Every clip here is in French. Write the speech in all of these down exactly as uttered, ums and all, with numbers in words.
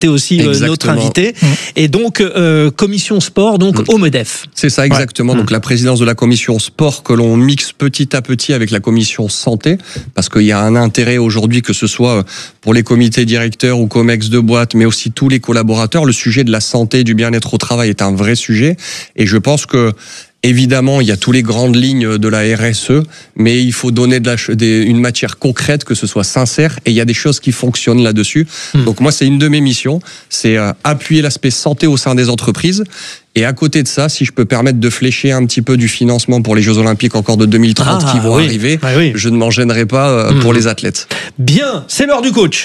T'es aussi euh, notre invité. Mmh. Et donc, euh, commission sport, donc mmh. au MEDEF. C'est ça, exactement. Ouais. Donc, mmh. la présidence de la commission sport que l'on mixe petit à petit avec la commission santé, parce qu'il y a un intérêt aujourd'hui que ce soit pour les comités directeurs ou comex de boîte, mais aussi tous les collaborateurs. Le sujet de la santé et du bien-être au travail est un vrai sujet. Et je pense que évidemment, il y a toutes les grandes lignes de la R S E, mais il faut donner de la, des, une matière concrète, que ce soit sincère, et il y a des choses qui fonctionnent là-dessus. Mmh. Donc moi, c'est une de mes missions, c'est euh, appuyer l'aspect santé au sein des entreprises. Et à côté de ça, si je peux permettre de flécher un petit peu du financement pour les Jeux Olympiques encore de deux mille trente ah, qui vont oui. arriver, ah, oui. je ne m'en gênerai pas euh, mmh. pour les athlètes. Bien, c'est l'heure du coach.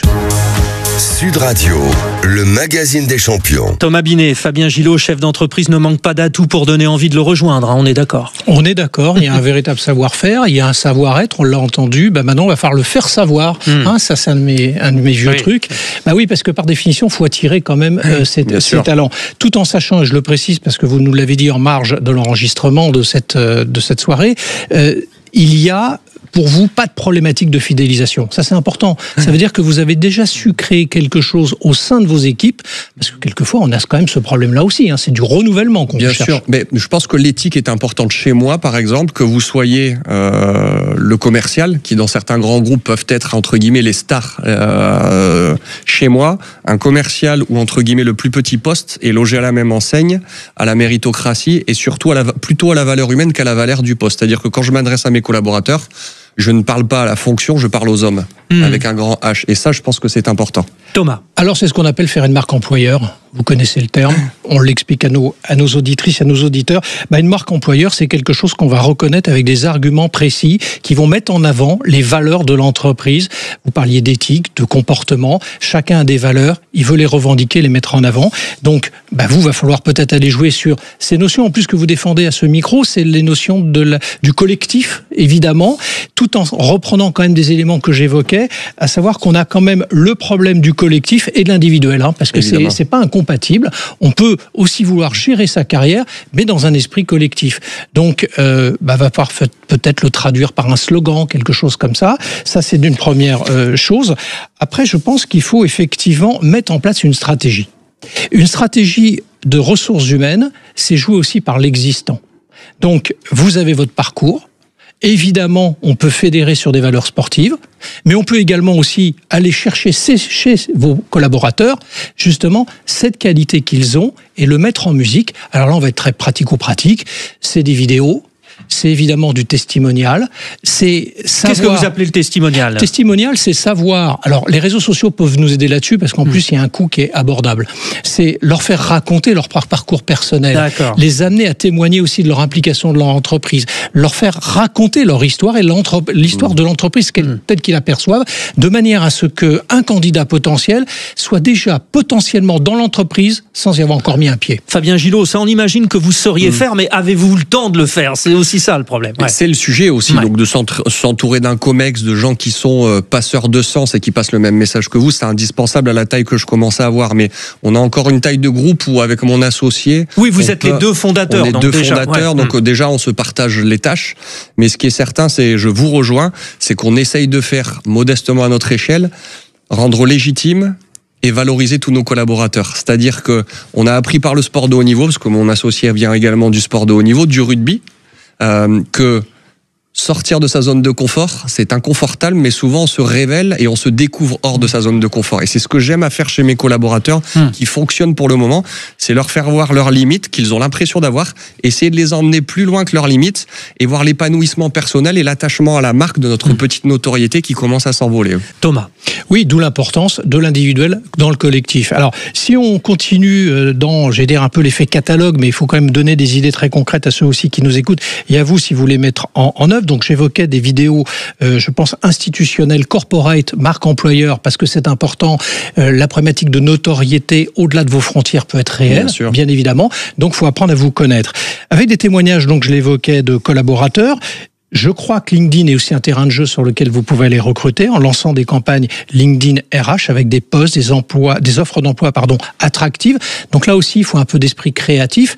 Sud Radio, le magazine des champions. Thomas Binet, Fabien Gillot, chef d'entreprise, ne manque pas d'atouts pour donner envie de le rejoindre, hein, on est d'accord. On est d'accord, il y a un véritable savoir-faire, il y a un savoir-être, on l'a entendu, bah maintenant on va falloir le faire savoir, mmh. hein, ça c'est un de mes, un de mes vieux oui. trucs. Bah oui, parce que par définition, il faut attirer quand même euh, ses, ses talents, tout en sachant, et je le précise parce que vous nous l'avez dit en marge de l'enregistrement de cette, euh, de cette soirée, euh, il y a pour vous, pas de problématique de fidélisation. Ça, c'est important. Ça veut dire que vous avez déjà su créer quelque chose au sein de vos équipes, parce que quelquefois, on a quand même ce problème-là aussi. Hein. C'est du renouvellement qu'on Bien cherche. Bien sûr, mais je pense que l'éthique est importante chez moi, par exemple, que vous soyez euh, le commercial, qui dans certains grands groupes peuvent être, entre guillemets, les stars. Euh, chez moi, un commercial ou, entre guillemets, le plus petit poste est logé à la même enseigne, à la méritocratie et surtout à la, plutôt à la valeur humaine qu'à la valeur du poste. C'est-à-dire que quand je m'adresse à mes collaborateurs, je ne parle pas à la fonction, je parle aux hommes, mmh. avec un grand H. Et ça, je pense que c'est important. Thomas. Alors, c'est ce qu'on appelle faire une marque employeur. Vous connaissez le terme. On l'explique à nos, à nos auditrices, à nos auditeurs. Bah, une marque employeur, c'est quelque chose qu'on va reconnaître avec des arguments précis qui vont mettre en avant les valeurs de l'entreprise. Vous parliez d'éthique, de comportement. Chacun a des valeurs. Il veut les revendiquer, les mettre en avant. Donc, bah, vous, va falloir peut-être aller jouer sur ces notions. En plus, que vous défendez à ce micro, c'est les notions de la, du collectif, évidemment, tout en reprenant quand même des éléments que j'évoquais, à savoir qu'on a quand même le problème du collectif et de l'individuel, hein, parce que c'est, c'est pas incompatible. On peut aussi vouloir gérer sa carrière, mais dans un esprit collectif. Donc, euh, bah, va falloir peut-être le traduire par un slogan, quelque chose comme ça. Ça, c'est d'une première euh, chose. Après, je pense qu'il faut effectivement mettre en place une stratégie. Une stratégie de ressources humaines, c'est jouer aussi par l'existant. Donc, vous avez votre parcours. Évidemment, on peut fédérer sur des valeurs sportives, mais on peut également aussi aller chercher chez vos collaborateurs, justement, cette qualité qu'ils ont et le mettre en musique. Alors là, on va être très pratico-pratique. C'est des vidéos. C'est évidemment du testimonial. C'est savoir... Qu'est-ce que vous appelez le testimonial ? Testimonial, c'est savoir. Alors, les réseaux sociaux peuvent nous aider là-dessus parce qu'en mmh. plus, il y a un coût qui est abordable. C'est leur faire raconter leur parcours personnel. D'accord. Les amener à témoigner aussi de leur implication dans leur entreprise. Leur faire raconter leur histoire et l'histoire mmh. de l'entreprise mmh. telle qu'ils l'aperçoivent, de manière à ce qu'un candidat potentiel soit déjà potentiellement dans l'entreprise sans y avoir encore mis un pied. Fabien Gillot, ça on imagine que vous sauriez mmh. faire, mais avez-vous le temps de le faire ? C'est aussi ça le problème. Ouais. C'est le sujet aussi, ouais. donc de s'entourer d'un comex, de gens qui sont euh, passeurs de sens et qui passent le même message que vous, c'est indispensable à la taille que je commence à avoir. Mais on a encore une taille de groupe où avec mon associé... Oui, vous êtes peut, les deux fondateurs. On est donc deux déjà, fondateurs, ouais. donc mmh. déjà on se partage les tâches. Mais ce qui est certain, c'est, je vous rejoins, c'est qu'on essaye de faire modestement à notre échelle, rendre légitime et valoriser tous nos collaborateurs. C'est-à-dire que on a appris par le sport de haut niveau, parce que mon associé vient également du sport de haut niveau, du rugby, Euh, que sortir de sa zone de confort, c'est inconfortable, mais souvent on se révèle et on se découvre hors de sa zone de confort. Et c'est ce que j'aime à faire chez mes collaborateurs, mmh. qui fonctionnent pour le moment, c'est leur faire voir leurs limites, qu'ils ont l'impression d'avoir, essayer de les emmener plus loin que leurs limites, et voir l'épanouissement personnel et l'attachement à la marque de notre mmh. petite notoriété qui commence à s'envoler. Thomas. Oui, d'où l'importance de l'individuel dans le collectif. Alors, si on continue dans, j'ai dire un peu l'effet catalogue, mais il faut quand même donner des idées très concrètes à ceux aussi qui nous écoutent, et à vous si vous les mettre en, en œuvre. Donc, j'évoquais des vidéos, euh, je pense, institutionnelles, corporate, marque employeur, parce que c'est important. Euh, la problématique de notoriété au-delà de vos frontières peut être réelle, bien, bien évidemment. Donc, il faut apprendre à vous connaître. Avec des témoignages, donc je l'évoquais, de collaborateurs. Je crois que LinkedIn est aussi un terrain de jeu sur lequel vous pouvez aller recruter en lançant des campagnes LinkedIn R H avec des postes, des emplois, des offres d'emploi, pardon, attractives. Donc là aussi, il faut un peu d'esprit créatif.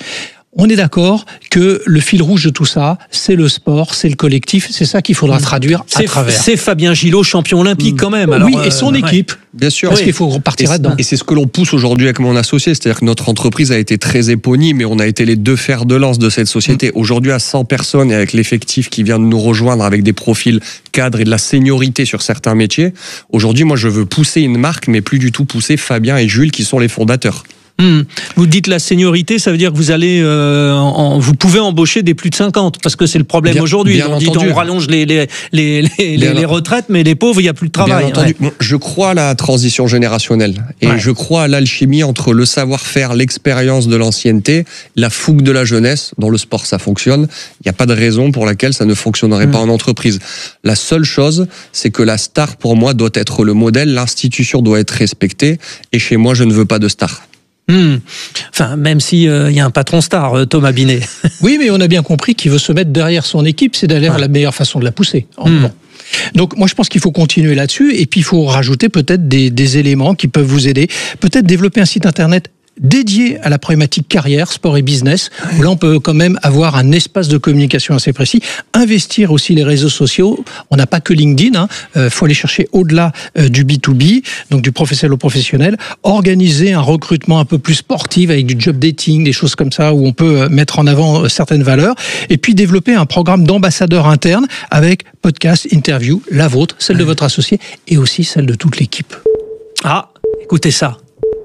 On est d'accord que le fil rouge de tout ça, c'est le sport, c'est le collectif, c'est ça qu'il faudra traduire à C'est, travers. c'est Fabien Gillot, champion olympique quand même. Alors, oui, et son euh, équipe. ouais. Bien sûr. Parce Oui. qu'il faut repartir Et, là-dedans. et c'est ce que l'on pousse aujourd'hui avec mon associé, c'est-à-dire que notre entreprise a été très éponyme et on a été les deux fers de lance de cette société. Mmh. Aujourd'hui, à cent personnes et avec l'effectif qui vient de nous rejoindre, avec des profils cadres et de la seniorité sur certains métiers, aujourd'hui, moi, je veux pousser une marque, mais plus du tout pousser Fabien et Jules qui sont les fondateurs. Mmh. Vous dites la seniorité, ça veut dire que vous allez, euh, en, vous pouvez embaucher des plus de cinquante, parce que c'est le problème Bien, aujourd'hui. bien On dit entendu. on rallonge les les les les, les, les retraites, mais les pauvres, il y a plus de travail. Bien entendu. Ouais. Bon, je crois à la transition générationnelle et Ouais. je crois à l'alchimie entre le savoir-faire, l'expérience de l'ancienneté, la fougue de la jeunesse. Dans le sport, ça fonctionne. Il n'y a pas de raison pour laquelle ça ne fonctionnerait mmh. pas en entreprise. La seule chose, c'est que la star, pour moi, doit être le modèle. L'institution doit être respectée. Et chez moi, je ne veux pas de star. Mmh. Enfin, même si il euh, y a un patron star, euh, Thomas Binet. Oui, mais on a bien compris qu'il veut se mettre derrière son équipe, c'est d'ailleurs ouais. la meilleure façon de la pousser. Mmh. Bon. Donc moi je pense qu'il faut continuer là-dessus et puis il faut rajouter peut-être des, des éléments qui peuvent vous aider. Peut-être développer un site internet dédié à la problématique carrière, sport et business, où là on peut quand même avoir un espace de communication assez précis, investir aussi les réseaux sociaux, on n'a pas que LinkedIn, hein. euh, faut aller chercher au-delà euh, du B to B, donc du professionnel au professionnel, organiser un recrutement un peu plus sportif avec du job dating, des choses comme ça, où on peut mettre en avant euh, certaines valeurs, et puis développer un programme d'ambassadeurs internes avec podcast, interview, la vôtre, celle de votre associé, et aussi celle de toute l'équipe. Ah, écoutez ça.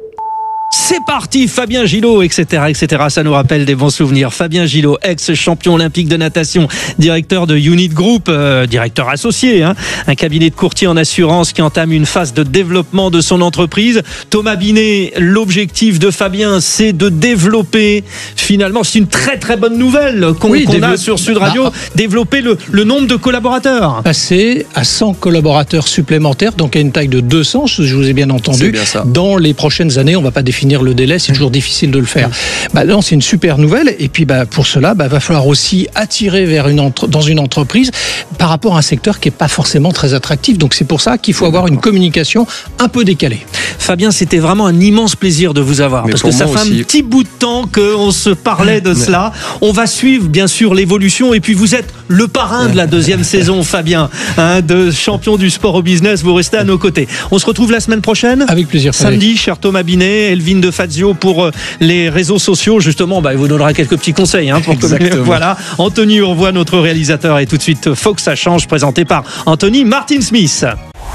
C'est parti, Fabien Gillot, et cetera, et cetera. Ça nous rappelle des bons souvenirs. Fabien Gillot, ex-champion olympique de natation, directeur de Unit Group, euh, directeur associé, hein, un cabinet de courtier en assurance qui entame une phase de développement de son entreprise. Thomas Binet, l'objectif de Fabien, c'est de développer, finalement, c'est une très très bonne nouvelle qu'on, oui, qu'on dévelop... a sur Sud Radio, bah, développer le, le nombre de collaborateurs. Passer à cent collaborateurs supplémentaires, donc à une taille de deux cents, je vous ai bien entendu. Bien ça. Dans les prochaines années, on va pas définir le délai, c'est toujours difficile de le faire. Bah non, c'est une super nouvelle. Et puis, bah, pour cela, bah, va falloir aussi attirer vers une entre... dans une entreprise par rapport à un secteur qui est pas forcément très attractif. Donc, c'est pour ça qu'il faut avoir une communication un peu décalée. Fabien, c'était vraiment un immense plaisir de vous avoir. Mais parce que ça fait aussi. un petit bout de temps qu'on se parlait de cela. On va suivre, bien sûr, l'évolution. Et puis, vous êtes le parrain de la deuxième saison, Fabien, hein, de champion du sport au business. Vous restez à nos côtés. On se retrouve la semaine prochaine. Avec plaisir. Samedi, cher Thomas Binet, Elvin de Fazio pour les réseaux sociaux. Justement, bah, il vous donnera quelques petits conseils. Hein, pour que, voilà. Anthony Urvois, notre réalisateur. Et tout de suite, Faut que ça change, présenté par Anthony Martin Smith.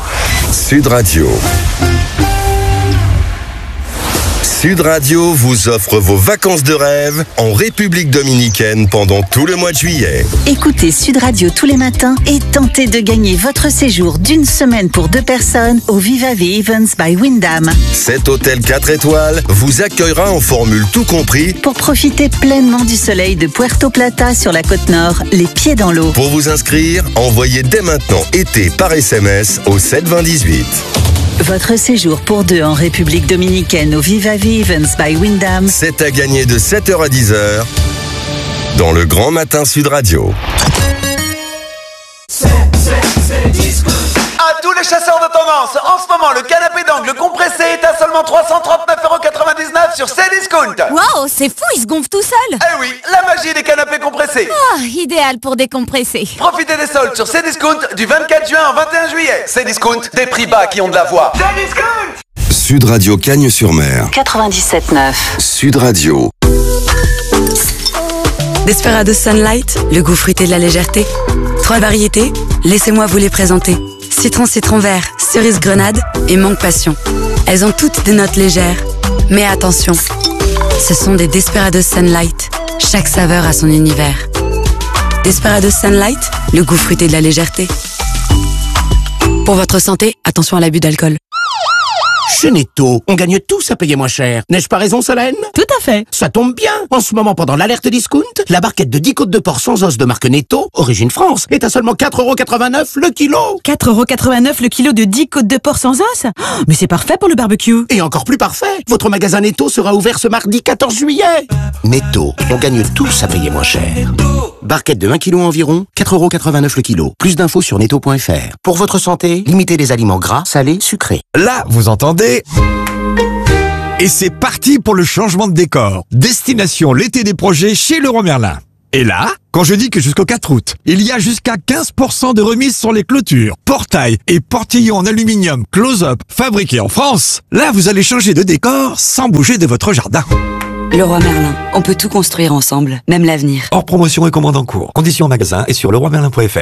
Sud Radio. Sud Radio vous offre vos vacances de rêve en République Dominicaine pendant tout le mois de juillet. Écoutez Sud Radio tous les matins et tentez de gagner votre séjour d'une semaine pour deux personnes au Viva V Events by Wyndham. Cet hôtel quatre étoiles vous accueillera en formule tout compris pour profiter pleinement du soleil de Puerto Plata sur la côte nord, les pieds dans l'eau. Pour vous inscrire, envoyez dès maintenant été par S M S au sept vingt dix-huit. Votre séjour pour deux en République Dominicaine au Viva V Events by Wyndham. C'est à gagner de sept heures à dix heures dans le Grand Matin Sud Radio. C'est, c'est, c'est disco. À tous les chasseurs de tendance, en ce moment, le canapé d'angle compressé est à seulement trois cent trente-neuf euros quatre-vingt-dix-neuf sur Cdiscount. Waouh, c'est fou, il se gonfle tout seul. Eh oui, la magie des canapés compressés. Ah, idéal pour décompresser. Profitez des soldes sur Cdiscount du vingt-quatre juin au vingt et un juillet. Cdiscount, des prix bas qui ont de la voix. Cdiscount. Sud Radio Cagnes-sur-Mer. quatre-vingt-dix-sept neuf. Sud Radio. Desperado Sunlight, le goût fruité de la légèreté. Trois variétés, laissez-moi vous les présenter. Citron citron vert, cerise grenade et mangue passion. Elles ont toutes des notes légères. Mais attention, ce sont des Desperados Sunlight. Chaque saveur a son univers. Desperados Sunlight, le goût fruité de la légèreté. Pour votre santé, attention à l'abus d'alcool. Chez Netto, on gagne tous à payer moins cher. N'ai-je pas raison, Solène? Tout à fait. Ça tombe bien. En ce moment, pendant l'alerte discount, la barquette de dix côtes de porc sans os de marque Netto, origine France, est à seulement quatre euros quatre-vingt-neuf le kilo. quatre euros quatre-vingt-neuf le kilo de dix côtes de porc sans os? Oh, mais c'est parfait pour le barbecue. Et encore plus parfait, votre magasin Netto sera ouvert ce mardi quatorze juillet. Netto, on gagne tous à payer moins cher. Barquette de un kilo environ, quatre euros quatre-vingt-neuf le kilo. Plus d'infos sur netto point f r. Pour votre santé, limitez les aliments gras, salés, sucrés. Là, vous entendez Et c'est parti pour le changement de décor. Destination l'été des projets chez Leroy Merlin. Et là, quand je dis que jusqu'au quatre août, il y a jusqu'à quinze pour cent de remise sur les clôtures, portails et portillons en aluminium close-up fabriqués en France, là vous allez changer de décor sans bouger de votre jardin. Leroy Merlin, on peut tout construire ensemble, même l'avenir. Hors promotion et commande en cours. Conditions en magasin et sur leroy merlin point f r.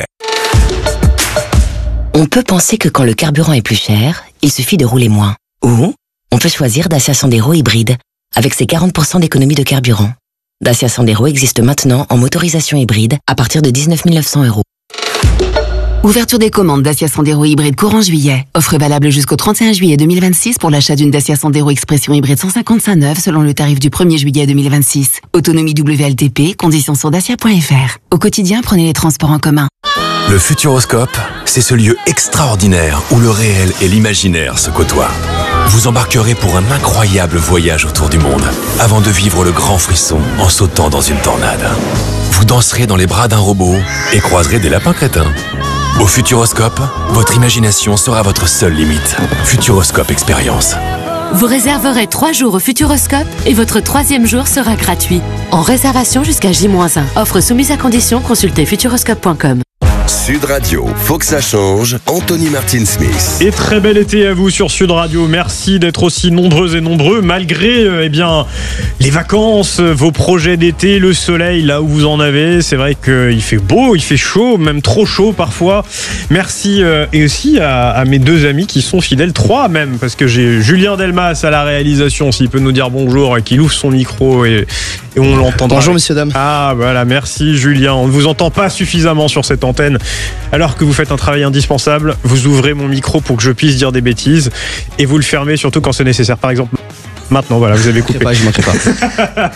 On peut penser que quand le carburant est plus cher, il suffit de rouler moins. Ou on peut choisir Dacia Sandero hybride, avec ses quarante pour cent d'économie de carburant. Dacia Sandero existe maintenant en motorisation hybride à partir de dix-neuf mille neuf cents euros. Ouverture des commandes Dacia Sandero hybride courant juillet. Offre valable jusqu'au trente et un juillet deux mille vingt-six pour l'achat d'une Dacia Sandero Expression hybride cent cinquante-cinq neuve selon le tarif du premier juillet deux mille vingt-six. Autonomie W L T P, conditions sur dacia point f r. Au quotidien, prenez les transports en commun. Le Futuroscope, c'est ce lieu extraordinaire où le réel et l'imaginaire se côtoient. Vous embarquerez pour un incroyable voyage autour du monde, avant de vivre le grand frisson en sautant dans une tornade. Vous danserez dans les bras d'un robot et croiserez des lapins crétins. Au Futuroscope, votre imagination sera votre seule limite. Futuroscope Expérience. Vous réserverez trois jours au Futuroscope et votre troisième jour sera gratuit. En réservation jusqu'à J moins un. Offre soumise à condition, consultez futuroscope point com. Sud Radio, faut que ça change, Anthony Martin-Smith. Et très bel été à vous sur Sud Radio. Merci d'être aussi nombreux et nombreux malgré euh, eh bien, les vacances, vos projets d'été, le soleil là où vous en avez. C'est vrai qu'il fait beau, il fait chaud, même trop chaud parfois. Merci euh, et aussi à, à mes deux amis qui sont fidèles, trois même, parce que j'ai Julien Delmas à la réalisation, s'il peut nous dire bonjour et qu'il ouvre son micro et, et on l'entendra. Bonjour messieurs, dames. Ah voilà, merci Julien. On ne vous entend pas suffisamment sur cette antenne. Alors que vous faites un travail indispensable, vous ouvrez mon micro pour que je puisse dire des bêtises et vous le fermez surtout quand c'est nécessaire. Par exemple, maintenant, voilà, vous avez coupé. Pas, je manquerai pas.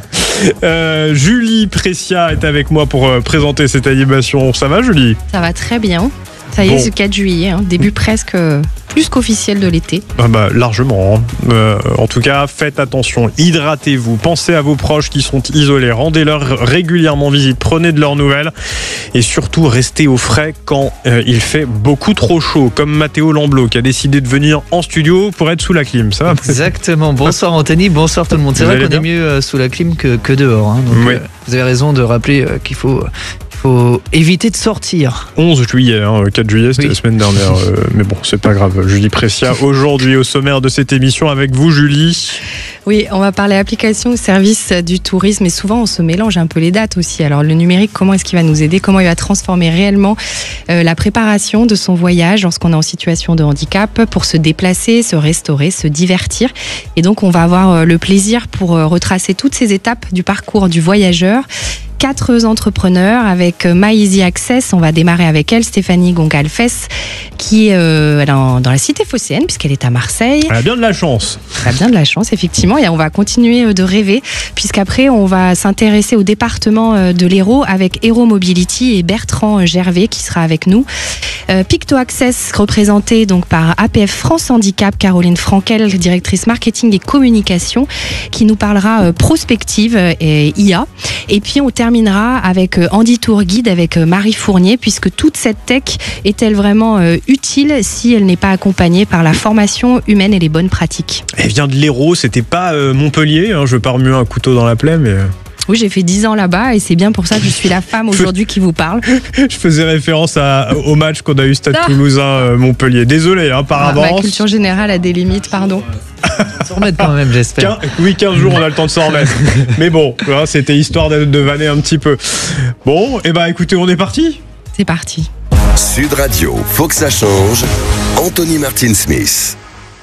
euh, Julie Pressia est avec moi pour euh, présenter cette animation. Ça va, Julie ? Ça va très bien. Ça y est, Bon. c'est le quatre juillet, hein, début presque euh, plus qu'officiel de l'été. Ah bah, largement. Hein. Euh, en tout cas, faites attention, hydratez-vous, pensez à vos proches qui sont isolés, rendez-leur régulièrement visite, prenez de leurs nouvelles et surtout restez au frais quand euh, il fait beaucoup trop chaud, comme Mathéo Lamblot qui a décidé de venir en studio pour être sous la clim. Ça va ? Exactement. Bonsoir Anthony, bonsoir tout le monde. C'est Vous vrai allez qu'on est bien mieux euh, sous la clim que, que dehors. Hein. Donc, Oui. euh, vous avez raison de rappeler euh, qu'il faut, euh, qu'il faut éviter de sortir. onze juillet, hein, quatre juillet, c'était Oui. la semaine dernière. euh, mais bon, c'est pas grave. Julie Pressia, aujourd'hui au sommaire de cette émission avec vous, Julie. Oui, on va parler application au service du tourisme et souvent on se mélange un peu les dates aussi. Alors le numérique, comment est-ce qu'il va nous aider ? Comment il va transformer réellement euh, la préparation de son voyage lorsqu'on est en situation de handicap pour se déplacer, se restaurer, se divertir. Et donc on va avoir euh, le plaisir pour euh, retracer toutes ces étapes du parcours du voyageur. Quatre entrepreneurs avec My Easy Access. On va démarrer avec elle, Stéphanie Goncalves, qui est euh, dans, dans la cité phocéenne, puisqu'elle est à Marseille. Elle a bien de la chance. Elle a bien de la chance, effectivement. Et on va continuer de rêver, puisqu'après, on va s'intéresser au département de l'Hérault avec Hérault Mobility et Bertrand Gervais, qui sera avec nous. Euh, Picto Access, représenté donc par A P F France Handicap, Caroline Frankel, directrice marketing et communication, qui nous parlera euh, prospective et I A. Et puis, on terminera avec Andy Tour Guide, avec Marie Fournier, puisque toute cette tech est-elle vraiment euh, utile si elle n'est pas accompagnée par la formation humaine et les bonnes pratiques ? Elle vient de l'Hérault, c'était pas euh, Montpellier. Hein, je veux pas remuer un couteau dans la plaie, mais... Oui, j'ai fait dix ans là-bas et c'est bien pour ça que je suis la femme aujourd'hui qui vous parle. Je faisais référence à, au match qu'on a eu Stade Ah. Toulousain-Montpellier. Désolé, hein, par Ah, avance. ma culture générale a des limites, pardon. Se remettre quand même, j'espère. Quin- Oui, quinze jours, on a le temps de s'en remettre. Mais bon, hein, c'était histoire de, de vanner un petit peu. Bon, et bah écoutez, on est parti. C'est parti. Sud Radio, faut que ça change, Anthony Martin-Smith.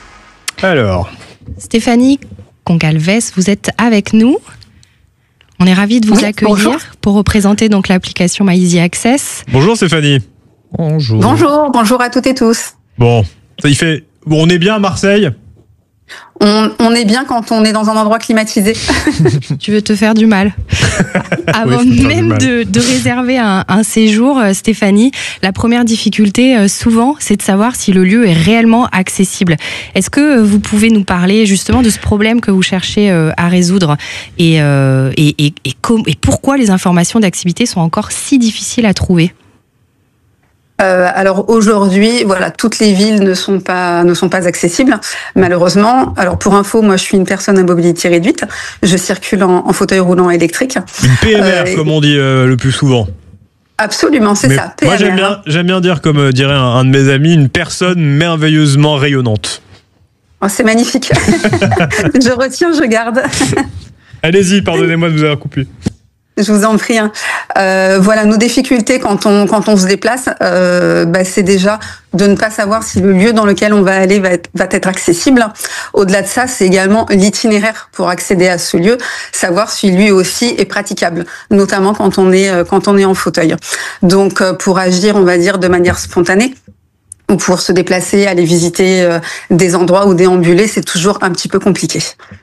Alors, Stéphanie Goncalves, vous êtes avec nous. On est ravis de vous Oui, accueillir bonjour. pour représenter donc l'application My Easy Access. bonjour Stéphanie. Bonjour. Bonjour, bonjour à toutes et tous. Bon, ça y fait. Bon, on est bien à Marseille. On, on est bien quand on est dans un endroit climatisé. Tu veux te faire du mal. Avant Oui, c'est pas même mal. de, de réserver un, un séjour, euh, Stéphanie, la première difficulté, euh, souvent, c'est de savoir si le lieu est réellement accessible. Est-ce que euh, vous pouvez nous parler justement de ce problème que vous cherchez euh, à résoudre et, euh, et, et, et, com- et pourquoi les informations d'accessibilité sont encore si difficiles à trouver ? Euh, alors aujourd'hui, voilà, toutes les villes ne sont pas ne sont pas accessibles, malheureusement. Alors pour info, moi je suis une personne à mobilité réduite. Je circule en, en fauteuil roulant électrique. Une P M R, euh, comme on dit euh, le plus souvent. Absolument, c'est Mais ça. P M R. Moi j'aime bien j'aime bien dire, comme euh, dirait un, un de mes amis, une personne merveilleusement rayonnante. Oh, c'est magnifique. Je retiens, je garde. Allez-y, pardonnez-moi de vous avoir coupé. Je vous en prie. Hein. Euh, voilà, nos difficultés quand on quand on se déplace, euh, bah, c'est déjà de ne pas savoir si le lieu dans lequel on va aller va être, va être accessible. Au-delà de ça, c'est également l'itinéraire pour accéder à ce lieu, savoir si lui aussi est praticable, notamment quand on est quand on est en fauteuil. Donc, pour agir, on va dire de manière spontanée, ou pour se déplacer, aller visiter euh, des endroits ou déambuler, c'est toujours un petit peu compliqué.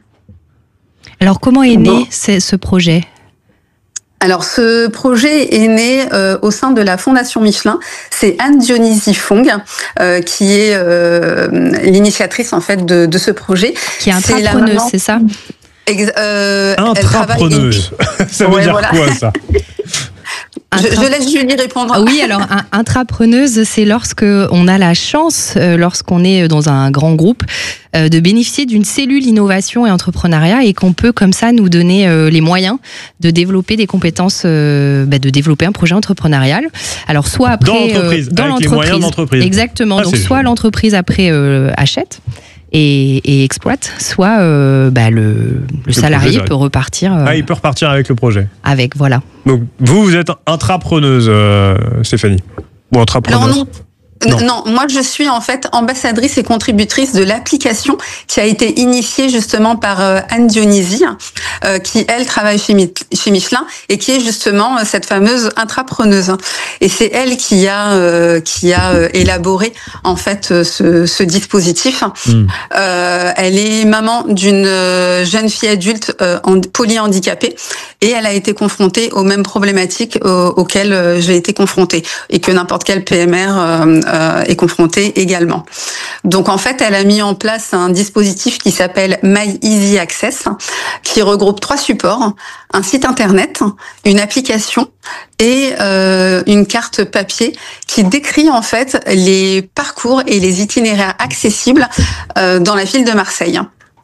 Alors, comment est né bon. ce, ce projet ? Alors, ce projet est né euh, au sein de la Fondation Michelin. C'est Anne Dionysi Fong euh, qui est euh, l'initiatrice en fait de, de ce projet. Qui est intrapreneuse, c'est ça ? Ex- euh, Intrapreneuse. Ça veut ouais, dire voilà. quoi, ça ? Je, je laisse Julie répondre. Ah oui, alors un, intrapreneuse, c'est lorsque on a la chance, euh, lorsqu'on est dans un grand groupe, euh, de bénéficier d'une cellule innovation et entrepreneuriat et qu'on peut comme ça nous donner euh, les moyens de développer des compétences, euh, bah, de développer un projet entrepreneurial. Alors soit après dans l'entreprise, euh, dans avec l'entreprise, les moyens d'entreprise. Exactement. Ah, donc c'est soit joli. l'entreprise après euh, achète. Et, et exploite, soit euh, bah, le, le, le salarié projet, peut repartir. Euh, ah, il peut repartir avec le projet. Avec, voilà. Donc, vous, vous êtes intrapreneuse, euh, Stéphanie. Ou intrapreneuse. Alors non. Non. non, moi je suis en fait ambassadrice et contributrice de l'application qui a été initiée justement par euh, Anne Dionysi, euh, qui elle travaille chez, Mi- chez Michelin et qui est justement euh, cette fameuse intrapreneuse. Et c'est elle qui a euh, qui a euh, élaboré en fait euh, ce, ce dispositif. Mmh. Euh, elle est maman d'une euh, jeune fille adulte euh, en, polyhandicapée et elle a été confrontée aux mêmes problématiques euh, auxquelles euh, j'ai été confrontée et que n'importe quel P M R euh, Euh, est confrontée également. Donc en fait, elle a mis en place un dispositif qui s'appelle My Easy Access, qui regroupe trois supports, un site internet, une application et euh, une carte papier qui décrit en fait les parcours et les itinéraires accessibles euh, dans la ville de Marseille.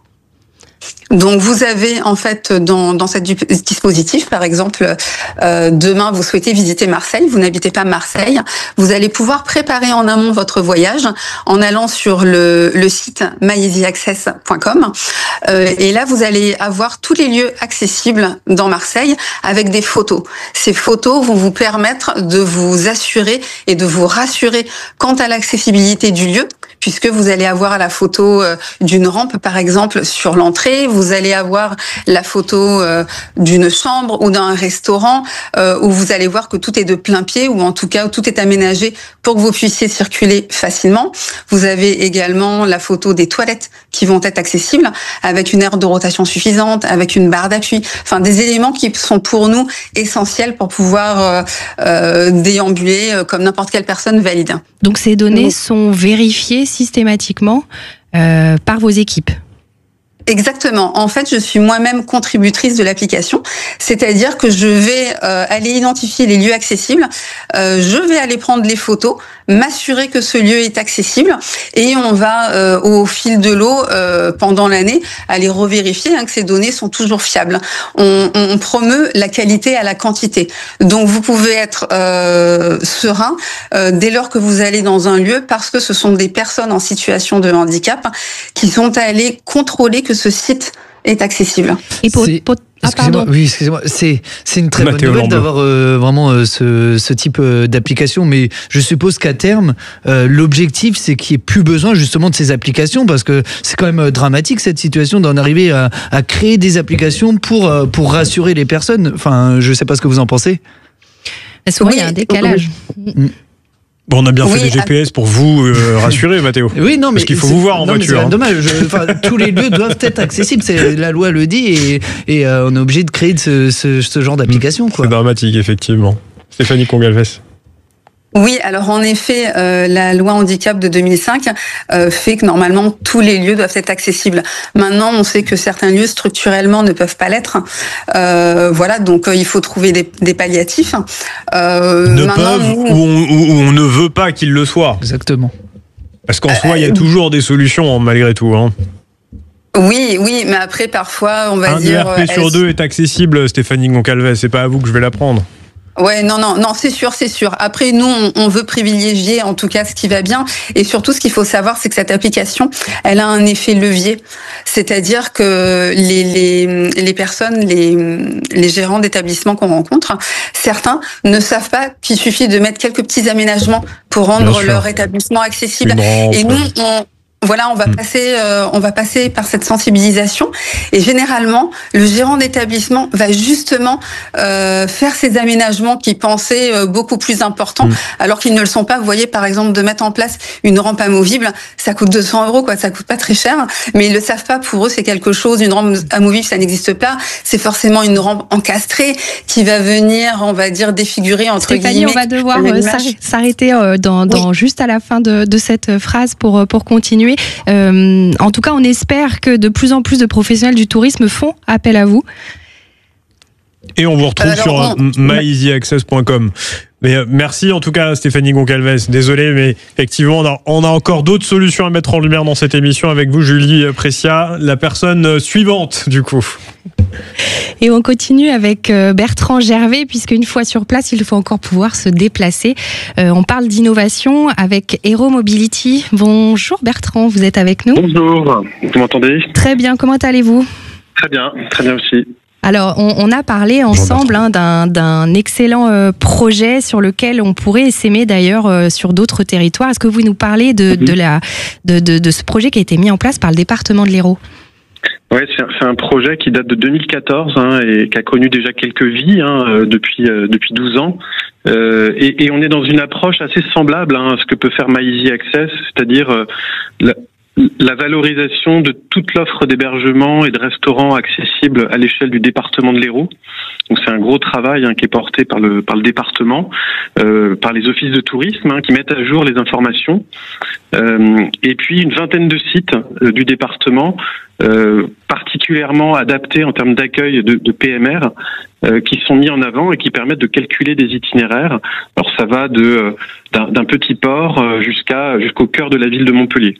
Donc vous avez en fait dans dans ce dispositif, par exemple, euh, demain vous souhaitez visiter Marseille, vous n'habitez pas Marseille, vous allez pouvoir préparer en amont votre voyage en allant sur le le site my easy access point com euh, et là vous allez avoir tous les lieux accessibles dans Marseille avec des photos. Ces photos vont vous permettre de vous assurer et de vous rassurer quant à l'accessibilité du lieu, puisque vous allez avoir la photo euh, d'une rampe par exemple sur l'entrée. Vous allez avoir la photo euh, d'une chambre ou d'un restaurant euh, où vous allez voir que tout est de plein pied ou en tout cas où tout est aménagé pour que vous puissiez circuler facilement. Vous avez également la photo des toilettes qui vont être accessibles avec une aire de rotation suffisante, avec une barre d'appui. Enfin, des éléments qui sont pour nous essentiels pour pouvoir euh, euh, déambuler euh, comme n'importe quelle personne valide. Donc ces données sont vérifiées systématiquement euh, par vos équipes. Exactement. En fait, je suis moi-même contributrice de l'application, c'est-à-dire que je vais euh, aller identifier les lieux accessibles, euh, je vais aller prendre les photos, m'assurer que ce lieu est accessible et on va euh, au fil de l'eau euh, pendant l'année aller revérifier hein, que ces données sont toujours fiables. On, on promeut la qualité à la quantité. Donc vous pouvez être euh, serein euh, dès lors que vous allez dans un lieu parce que ce sont des personnes en situation de handicap qui sont allées contrôler que ce site est accessible. Et pour, pour... Ah, excusez-moi, oui, excusez-moi. C'est, c'est une très Mathéo bonne nouvelle Lambeau. d'avoir euh, vraiment euh, ce, ce type euh, d'application, mais je suppose qu'à terme, euh, l'objectif, c'est qu'il n'y ait plus besoin justement de ces applications, parce que c'est quand même euh, dramatique cette situation d'en arriver à, à créer des applications pour, euh, pour rassurer les personnes. Enfin, je ne sais pas ce que vous en pensez. Souvent, il y a un décalage. Mmh. Bon, on a bien oui, fait des G P S pour vous euh, rassurer, Mathéo. Oui, non, mais parce qu'il faut vous voir en non, voiture. Mais c'est hein. dommage. Je, enfin, tous les lieux doivent être accessibles. C'est, la loi le dit, et, et euh, on est obligé de créer ce, ce, ce genre d'application, quoi. C'est dramatique, effectivement. Stéphanie Congalves. Oui, alors en effet, euh, la loi handicap de deux mille cinq euh, fait que normalement tous les lieux doivent être accessibles. Maintenant, on sait que certains lieux structurellement ne peuvent pas l'être. Euh, voilà, donc euh, il faut trouver des, des palliatifs. Euh, ne maintenant, peuvent nous, ou on, ou on ne veut pas qu'ils le soient. Exactement. Parce qu'en soi, il y a toujours des solutions malgré tout. Hein. Oui, oui, mais après parfois, on va un dire. Un D R P sur deux est accessible, Stéphanie Goncalves. C'est pas à vous que je vais l'apprendre. Ouais, non, non, non, c'est sûr, c'est sûr. Après, nous, on, on veut privilégier, en tout cas, ce qui va bien. Et surtout, ce qu'il faut savoir, c'est que cette application, elle a un effet levier. C'est-à-dire que les, les, les personnes, les, les gérants d'établissements qu'on rencontre, certains ne savent pas qu'il suffit de mettre quelques petits aménagements pour rendre leur établissement accessible. Et nous, on, Voilà, on va mmh. passer, euh, on va passer par cette sensibilisation. Et généralement, le gérant d'établissement va justement euh, faire ces aménagements qu'il pensait euh, beaucoup plus importants, mmh. alors qu'ils ne le sont pas. Vous voyez, par exemple, de mettre en place une rampe amovible, ça coûte deux cents euros, quoi. Ça coûte pas très cher, mais ils le savent pas. Pour eux, c'est quelque chose. Une rampe amovible, ça n'existe pas. C'est forcément une rampe encastrée qui va venir, on va dire, défigurer entre Stéphanie, guillemets. on va devoir euh, s'arrêter euh, dans, dans oui. juste à la fin de, de cette phrase pour pour continuer. Euh, en tout cas, on espère que de plus en plus de professionnels du tourisme font appel à vous. Et on vous retrouve Alors, sur on... my easy access point com. Mais euh, merci en tout cas Stéphanie Goncalves. Désolé, mais effectivement, on a, on a encore d'autres solutions à mettre en lumière dans cette émission avec vous, Julie Pressia, la personne suivante du coup. Et on continue avec Bertrand Gervais, puisqu'une fois sur place, il faut encore pouvoir se déplacer. Euh, on parle d'innovation avec Hero Mobility. Bonjour Bertrand, vous êtes avec nous? Bonjour, vous m'entendez? Très bien, comment allez-vous? Très bien, très bien aussi. Alors, on, on a parlé ensemble hein, d'un, d'un excellent euh, projet sur lequel on pourrait s'aimer d'ailleurs euh, sur d'autres territoires. Est-ce que vous nous parlez de, mm-hmm. de, la, de, de, de ce projet qui a été mis en place par le département de l'Hérault? Oui, c'est, c'est un projet qui date de deux mille quatorze hein, et qui a connu déjà quelques vies hein, depuis euh, depuis douze ans. Euh, et, et on est dans une approche assez semblable hein, à ce que peut faire My Easy Access, c'est-à-dire euh, la, la valorisation de toute l'offre d'hébergement et de restaurants accessibles à l'échelle du département de l'Hérault. Donc c'est un gros travail hein, qui est porté par le par le département, euh, par les offices de tourisme hein, qui mettent à jour les informations, euh, et puis une vingtaine de sites euh, du département euh, particulièrement adaptés en termes d'accueil de, de P M R euh, qui sont mis en avant et qui permettent de calculer des itinéraires. Alors ça va de euh, d'un, d'un petit port jusqu'à jusqu'au cœur de la ville de Montpellier.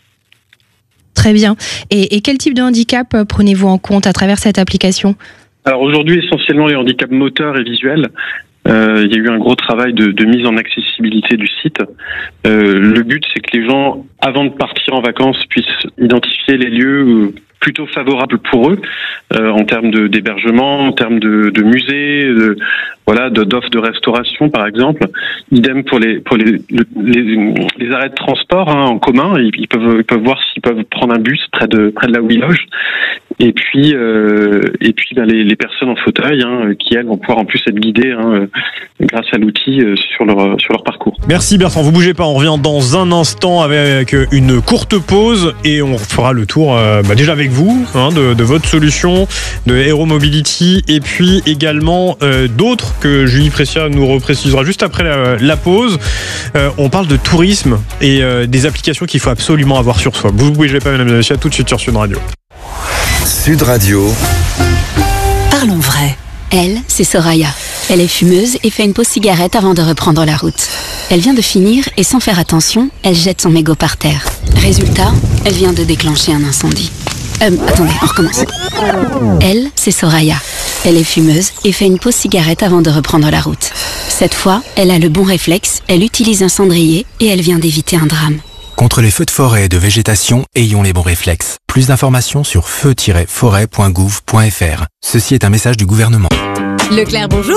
Très bien. Et, et quel type de handicap prenez-vous en compte à travers cette application ? Alors aujourd'hui, essentiellement les handicaps moteurs et visuels. Euh, il y a eu un gros travail de, de mise en accessibilité du site. Euh, le but, c'est que les gens, avant de partir en vacances, puissent identifier les lieux plutôt favorables pour eux, euh, en termes de, d'hébergement, en termes de, de musées, de, voilà, de, d'offres de restauration, par exemple. Idem pour les pour les les, les arrêts de transport hein, en commun. Ils, ils peuvent ils peuvent voir s'ils peuvent prendre un bus près de près de là où ils logent. Et puis euh, et puis ben, les, les personnes en fauteuil hein, qui elles vont pouvoir en plus être guidées hein, grâce à l'outil euh, sur leur sur leur parcours. Merci Bertrand, vous bougez pas, on revient dans un instant avec une courte pause et on fera le tour euh, bah, déjà avec vous hein, de, de votre solution de Hero Mobility et puis également euh, d'autres que Julie Pressia nous reprécisera juste après la, la pause. Euh, on parle de tourisme et euh, des applications qu'il faut absolument avoir sur soi. Vous ne bougez pas mesdames et messieurs, tout de suite sur Sud Radio. Sud Radio. Parlons vrai. Elle, c'est Soraya. Elle est fumeuse et fait une pause cigarette avant de reprendre la route. Elle vient de finir et sans faire attention, elle jette son mégot par terre. Résultat, elle vient de déclencher un incendie. Euh, attendez, on recommence. Elle, c'est Soraya. Elle est fumeuse et fait une pause cigarette avant de reprendre la route. Cette fois, elle a le bon réflexe, elle utilise un cendrier et elle vient d'éviter un drame. Contre les feux de forêt et de végétation, ayons les bons réflexes. Plus d'informations sur feu tiret forêt point gouv point f r. Ceci est un message du gouvernement. Leclerc, bonjour.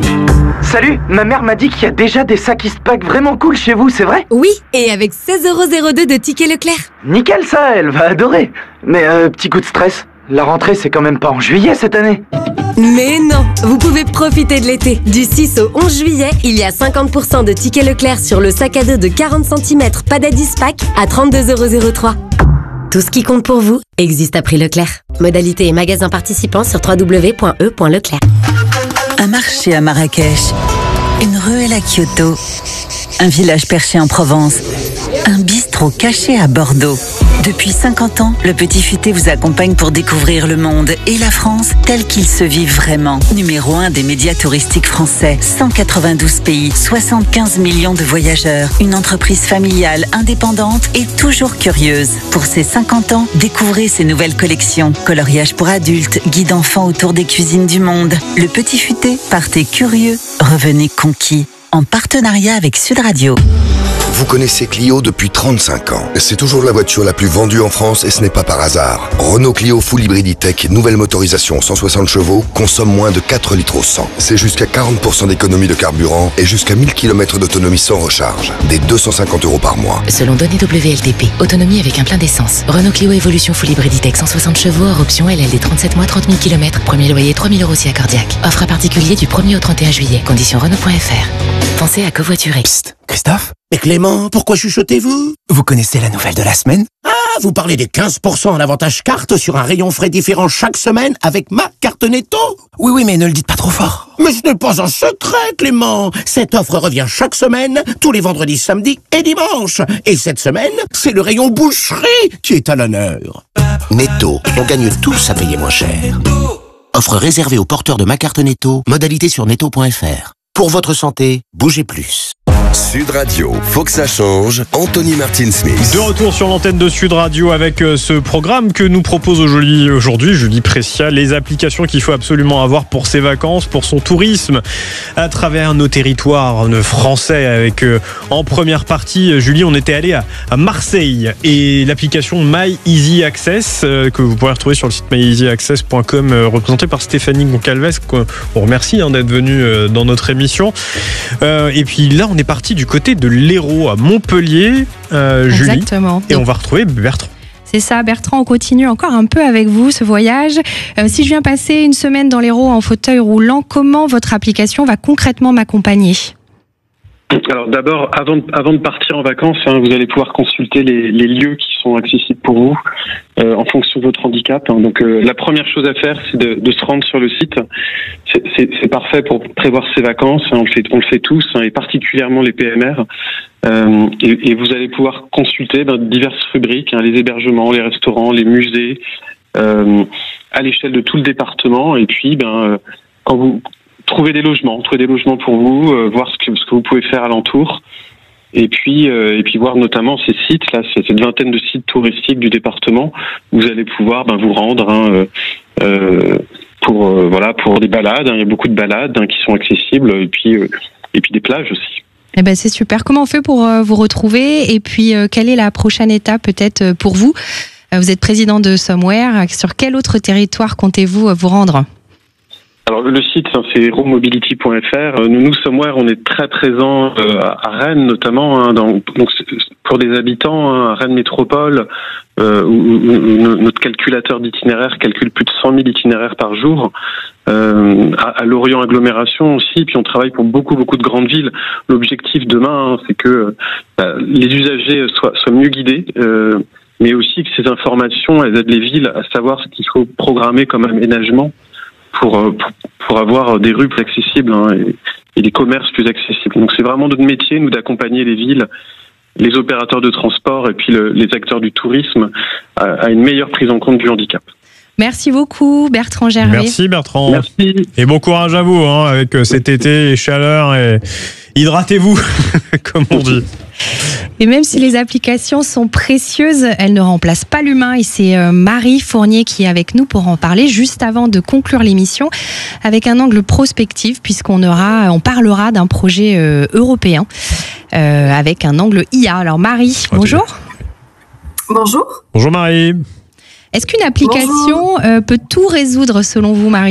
Salut, ma mère m'a dit qu'il y a déjà des sacs Eastpak vraiment cool chez vous, c'est vrai? Oui, et avec seize euros zéro deux de tickets Leclerc. Nickel ça, elle va adorer. Mais euh, petit coup de stress, la rentrée c'est quand même pas en juillet cette année. Mais non, vous pouvez profiter de l'été. Du six au onze juillet, il y a cinquante pour cent de tickets Leclerc sur le sac à dos de quarante centimètres Padadis Pack à trente-deux euros zéro trois. Tout ce qui compte pour vous existe à prix Leclerc. Modalité et magasin participants sur w w w point e point leclerc. Un marché à Marrakech, une ruelle à Kyoto, un village perché en Provence, un bistrot caché à Bordeaux. Depuis cinquante ans, le Petit Futé vous accompagne pour découvrir le monde et la France tel qu'il se vit vraiment. Numéro un des médias touristiques français, cent quatre-vingt-douze pays, soixante-quinze millions de voyageurs, une entreprise familiale, indépendante et toujours curieuse. Pour ses cinquante ans, découvrez ses nouvelles collections. Coloriage pour adultes, guide enfants autour des cuisines du monde. Le Petit Futé, partez curieux, revenez conquis. En partenariat avec Sud Radio. Vous connaissez Clio depuis trente-cinq ans. C'est toujours la voiture la plus vendue en France et ce n'est pas par hasard. Renault Clio Full Hybrid E-Tech, nouvelle motorisation cent soixante chevaux, consomme moins de quatre litres au cent. C'est jusqu'à quarante pour cent d'économie de carburant et jusqu'à mille kilomètres d'autonomie sans recharge. Des deux cent cinquante euros par mois. Selon données W L T P, autonomie avec un plein d'essence. Renault Clio Evolution Full Hybrid E-Tech cent soixante chevaux, hors option L L D trente-sept mois, trente mille kilomètres. Premier loyer trois mille euros si accordiaque. Offre à particulier du premier au trente et un juillet. Conditions Renault point F R. Pensez à covoiturer. Psst, Christophe? Mais Clément, pourquoi chuchotez-vous? Vous connaissez la nouvelle de la semaine? Ah, vous parlez des quinze pour cent en avantage carte sur un rayon frais différent chaque semaine avec ma carte Netto? Oui, oui, mais ne le dites pas trop fort. Mais ce n'est pas un secret, Clément. Cette offre revient chaque semaine, tous les vendredis, samedis et dimanches. Et cette semaine, c'est le rayon boucherie qui est à l'honneur. Netto, on gagne tous à payer moins cher. Offre réservée aux porteurs de ma carte Netto, modalité sur netto point F R. Pour votre santé, bougez plus. Sud Radio, faut que ça change. Anthony Martin-Smith. De retour sur l'antenne de Sud Radio avec ce programme que nous propose aujourd'hui Julie Pressia, les applications qu'il faut absolument avoir pour ses vacances, pour son tourisme à travers nos territoires français. Avec euh, en première partie, Julie, on était allé à, à Marseille et l'application My Easy Access euh, que vous pourrez retrouver sur le site my easy access point com, euh, représentée par Stéphanie Goncalves, qu'on remercie hein, d'être venue euh, dans notre émission. Euh, et puis là, on est parti du côté de l'Hérault à Montpellier, euh, Julie. Exactement. Et on va retrouver Bertrand. C'est ça, Bertrand, on continue encore un peu avec vous ce voyage. Euh, si je viens passer une semaine dans l'Hérault en fauteuil roulant, comment votre application va concrètement m'accompagner ? Alors d'abord, avant de, avant de partir en vacances, hein, vous allez pouvoir consulter les, les lieux qui sont accessibles pour vous euh, en fonction de votre handicap. Hein. Donc euh, la première chose à faire, c'est de, de se rendre sur le site. C'est, c'est, c'est parfait pour prévoir ses vacances. Hein. On le fait, on le fait tous, hein, et particulièrement les P M R. Euh, et, et vous allez pouvoir consulter ben, diverses rubriques, hein, les hébergements, les restaurants, les musées, euh, à l'échelle de tout le département. Et puis, ben, euh, quand vous trouver des logements, trouver des logements pour vous, euh, voir ce que, ce que vous pouvez faire alentour, et puis euh, et puis voir notamment ces sites là, cette vingtaine de sites touristiques du département où vous allez pouvoir ben, vous rendre hein, euh, euh, pour euh, voilà pour des balades. Hein, il y a beaucoup de balades hein, qui sont accessibles, et puis euh, et puis des plages aussi. Eh ben c'est super. Comment on fait pour euh, vous retrouver, et puis euh, quelle est la prochaine étape peut-être pour vous ? euh, Vous êtes président de Somewhere. Sur quel autre territoire comptez-vous euh, vous rendre ? Alors le site, c'est hero mobility point F R. Nous, nous Somewhere, on est très présents euh, à Rennes notamment. Hein, dans, donc pour des habitants, hein, à Rennes Métropole, euh, où, où notre calculateur d'itinéraires calcule plus de cent mille itinéraires par jour. Euh, à, à Lorient Agglomération aussi. Puis on travaille pour beaucoup beaucoup de grandes villes. L'objectif demain, hein, c'est que euh, les usagers soient, soient mieux guidés. Euh, mais aussi que ces informations, elles aident les villes à savoir ce qu'il faut programmer comme aménagement pour, pour, pour avoir des rues plus accessibles hein, et, et des commerces plus accessibles. Donc c'est vraiment notre métier, nous, d'accompagner les villes, les opérateurs de transport et puis le, les acteurs du tourisme à, à une meilleure prise en compte du handicap. Merci beaucoup Bertrand Gervais. Merci Bertrand. Merci. Et bon courage à vous hein, avec cet été et chaleur, et hydratez-vous comme on dit. Et même si les applications sont précieuses, elles ne remplacent pas l'humain. Et c'est Marie Fournier qui est avec nous pour en parler juste avant de conclure l'émission avec un angle prospectif, puisqu'on aura, on parlera d'un projet euh, européen euh, avec un angle I A. Alors Marie, okay. Bonjour. Bonjour. Bonjour Marie. Est-ce qu'une application euh, peut tout résoudre selon vous, Marie ?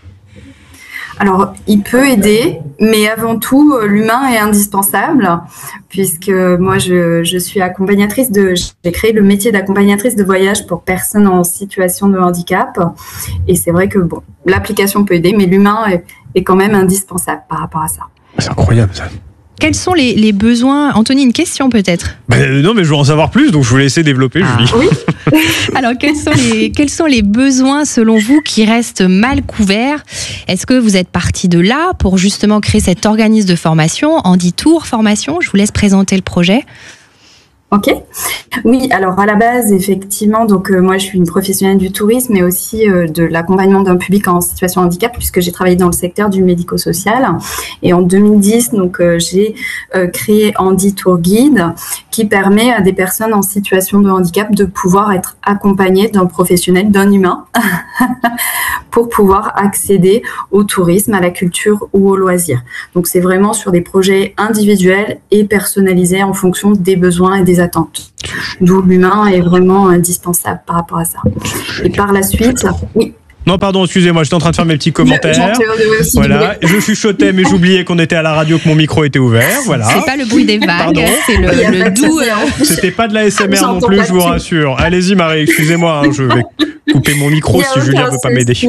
Alors, il peut aider, mais avant tout, l'humain est indispensable, puisque moi, je, je suis accompagnatrice de... J'ai créé le métier d'accompagnatrice de voyage pour personnes en situation de handicap. Et c'est vrai que, bon, l'application peut aider, mais l'humain est, est quand même indispensable par rapport à ça. C'est incroyable, ça. quels sont les, les besoins? Anthony, une question peut-être? Ben, non, mais je veux en savoir plus, donc je vous laisser développer, ah. Julie. Oui. Alors, quels sont, les, quels sont les besoins, selon vous, qui restent mal couverts? Est-ce que vous êtes parti de là pour justement créer cet organisme de formation, Handitour Formation? Je vous laisse présenter le projet. Ok. Oui, alors à la base, effectivement, donc euh, moi je suis une professionnelle du tourisme, mais aussi euh, de l'accompagnement d'un public en situation de handicap, puisque j'ai travaillé dans le secteur du médico-social. Et en deux mille dix, donc euh, j'ai euh, créé Handitour Guide, qui permet à des personnes en situation de handicap de pouvoir être accompagnées d'un professionnel, d'un humain, pour pouvoir accéder au tourisme, à la culture ou au loisir. Donc c'est vraiment sur des projets individuels et personnalisés en fonction des besoins et des attentes. D'où l'humain est vraiment indispensable par rapport à ça. Et par la suite, oui. Non, pardon, excusez-moi, j'étais en train de faire mes petits commentaires. Voilà, je chuchotais, mais j'oubliais qu'on était à la radio, que mon micro était ouvert. Voilà. C'est pas le bruit des vagues, pardon. C'est le, le doux. C'était pas de la S M R non plus, je vous rassure. Allez-y, Marie, excusez-moi, hein, je vais couper mon micro si Julien ne veut pas m'aider.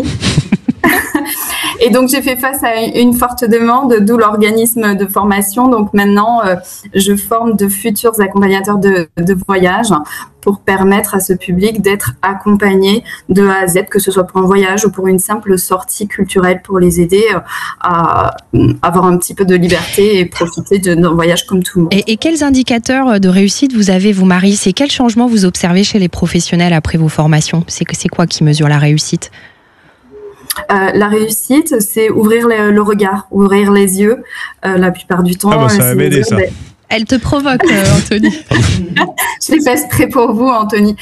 Et donc, j'ai fait face à une forte demande, d'où l'organisme de formation. Donc, maintenant, euh, je forme de futurs accompagnateurs de, de voyage pour permettre à ce public d'être accompagné de A à Z, que ce soit pour un voyage ou pour une simple sortie culturelle, pour les aider à avoir un petit peu de liberté et profiter d'un voyage comme tout le monde. Et, et quels indicateurs de réussite vous avez, vous, Marie? C'est quels changements vous observez chez les professionnels après vos formations? C'est, c'est quoi qui mesure la réussite? Euh, la réussite, c'est ouvrir le, le regard, ouvrir les yeux. Euh, la plupart du temps, ah bah ça va m'aider, ça. Ben... Elle te provoque, euh, Anthony. Je l'ai fait exprès pour vous, Anthony.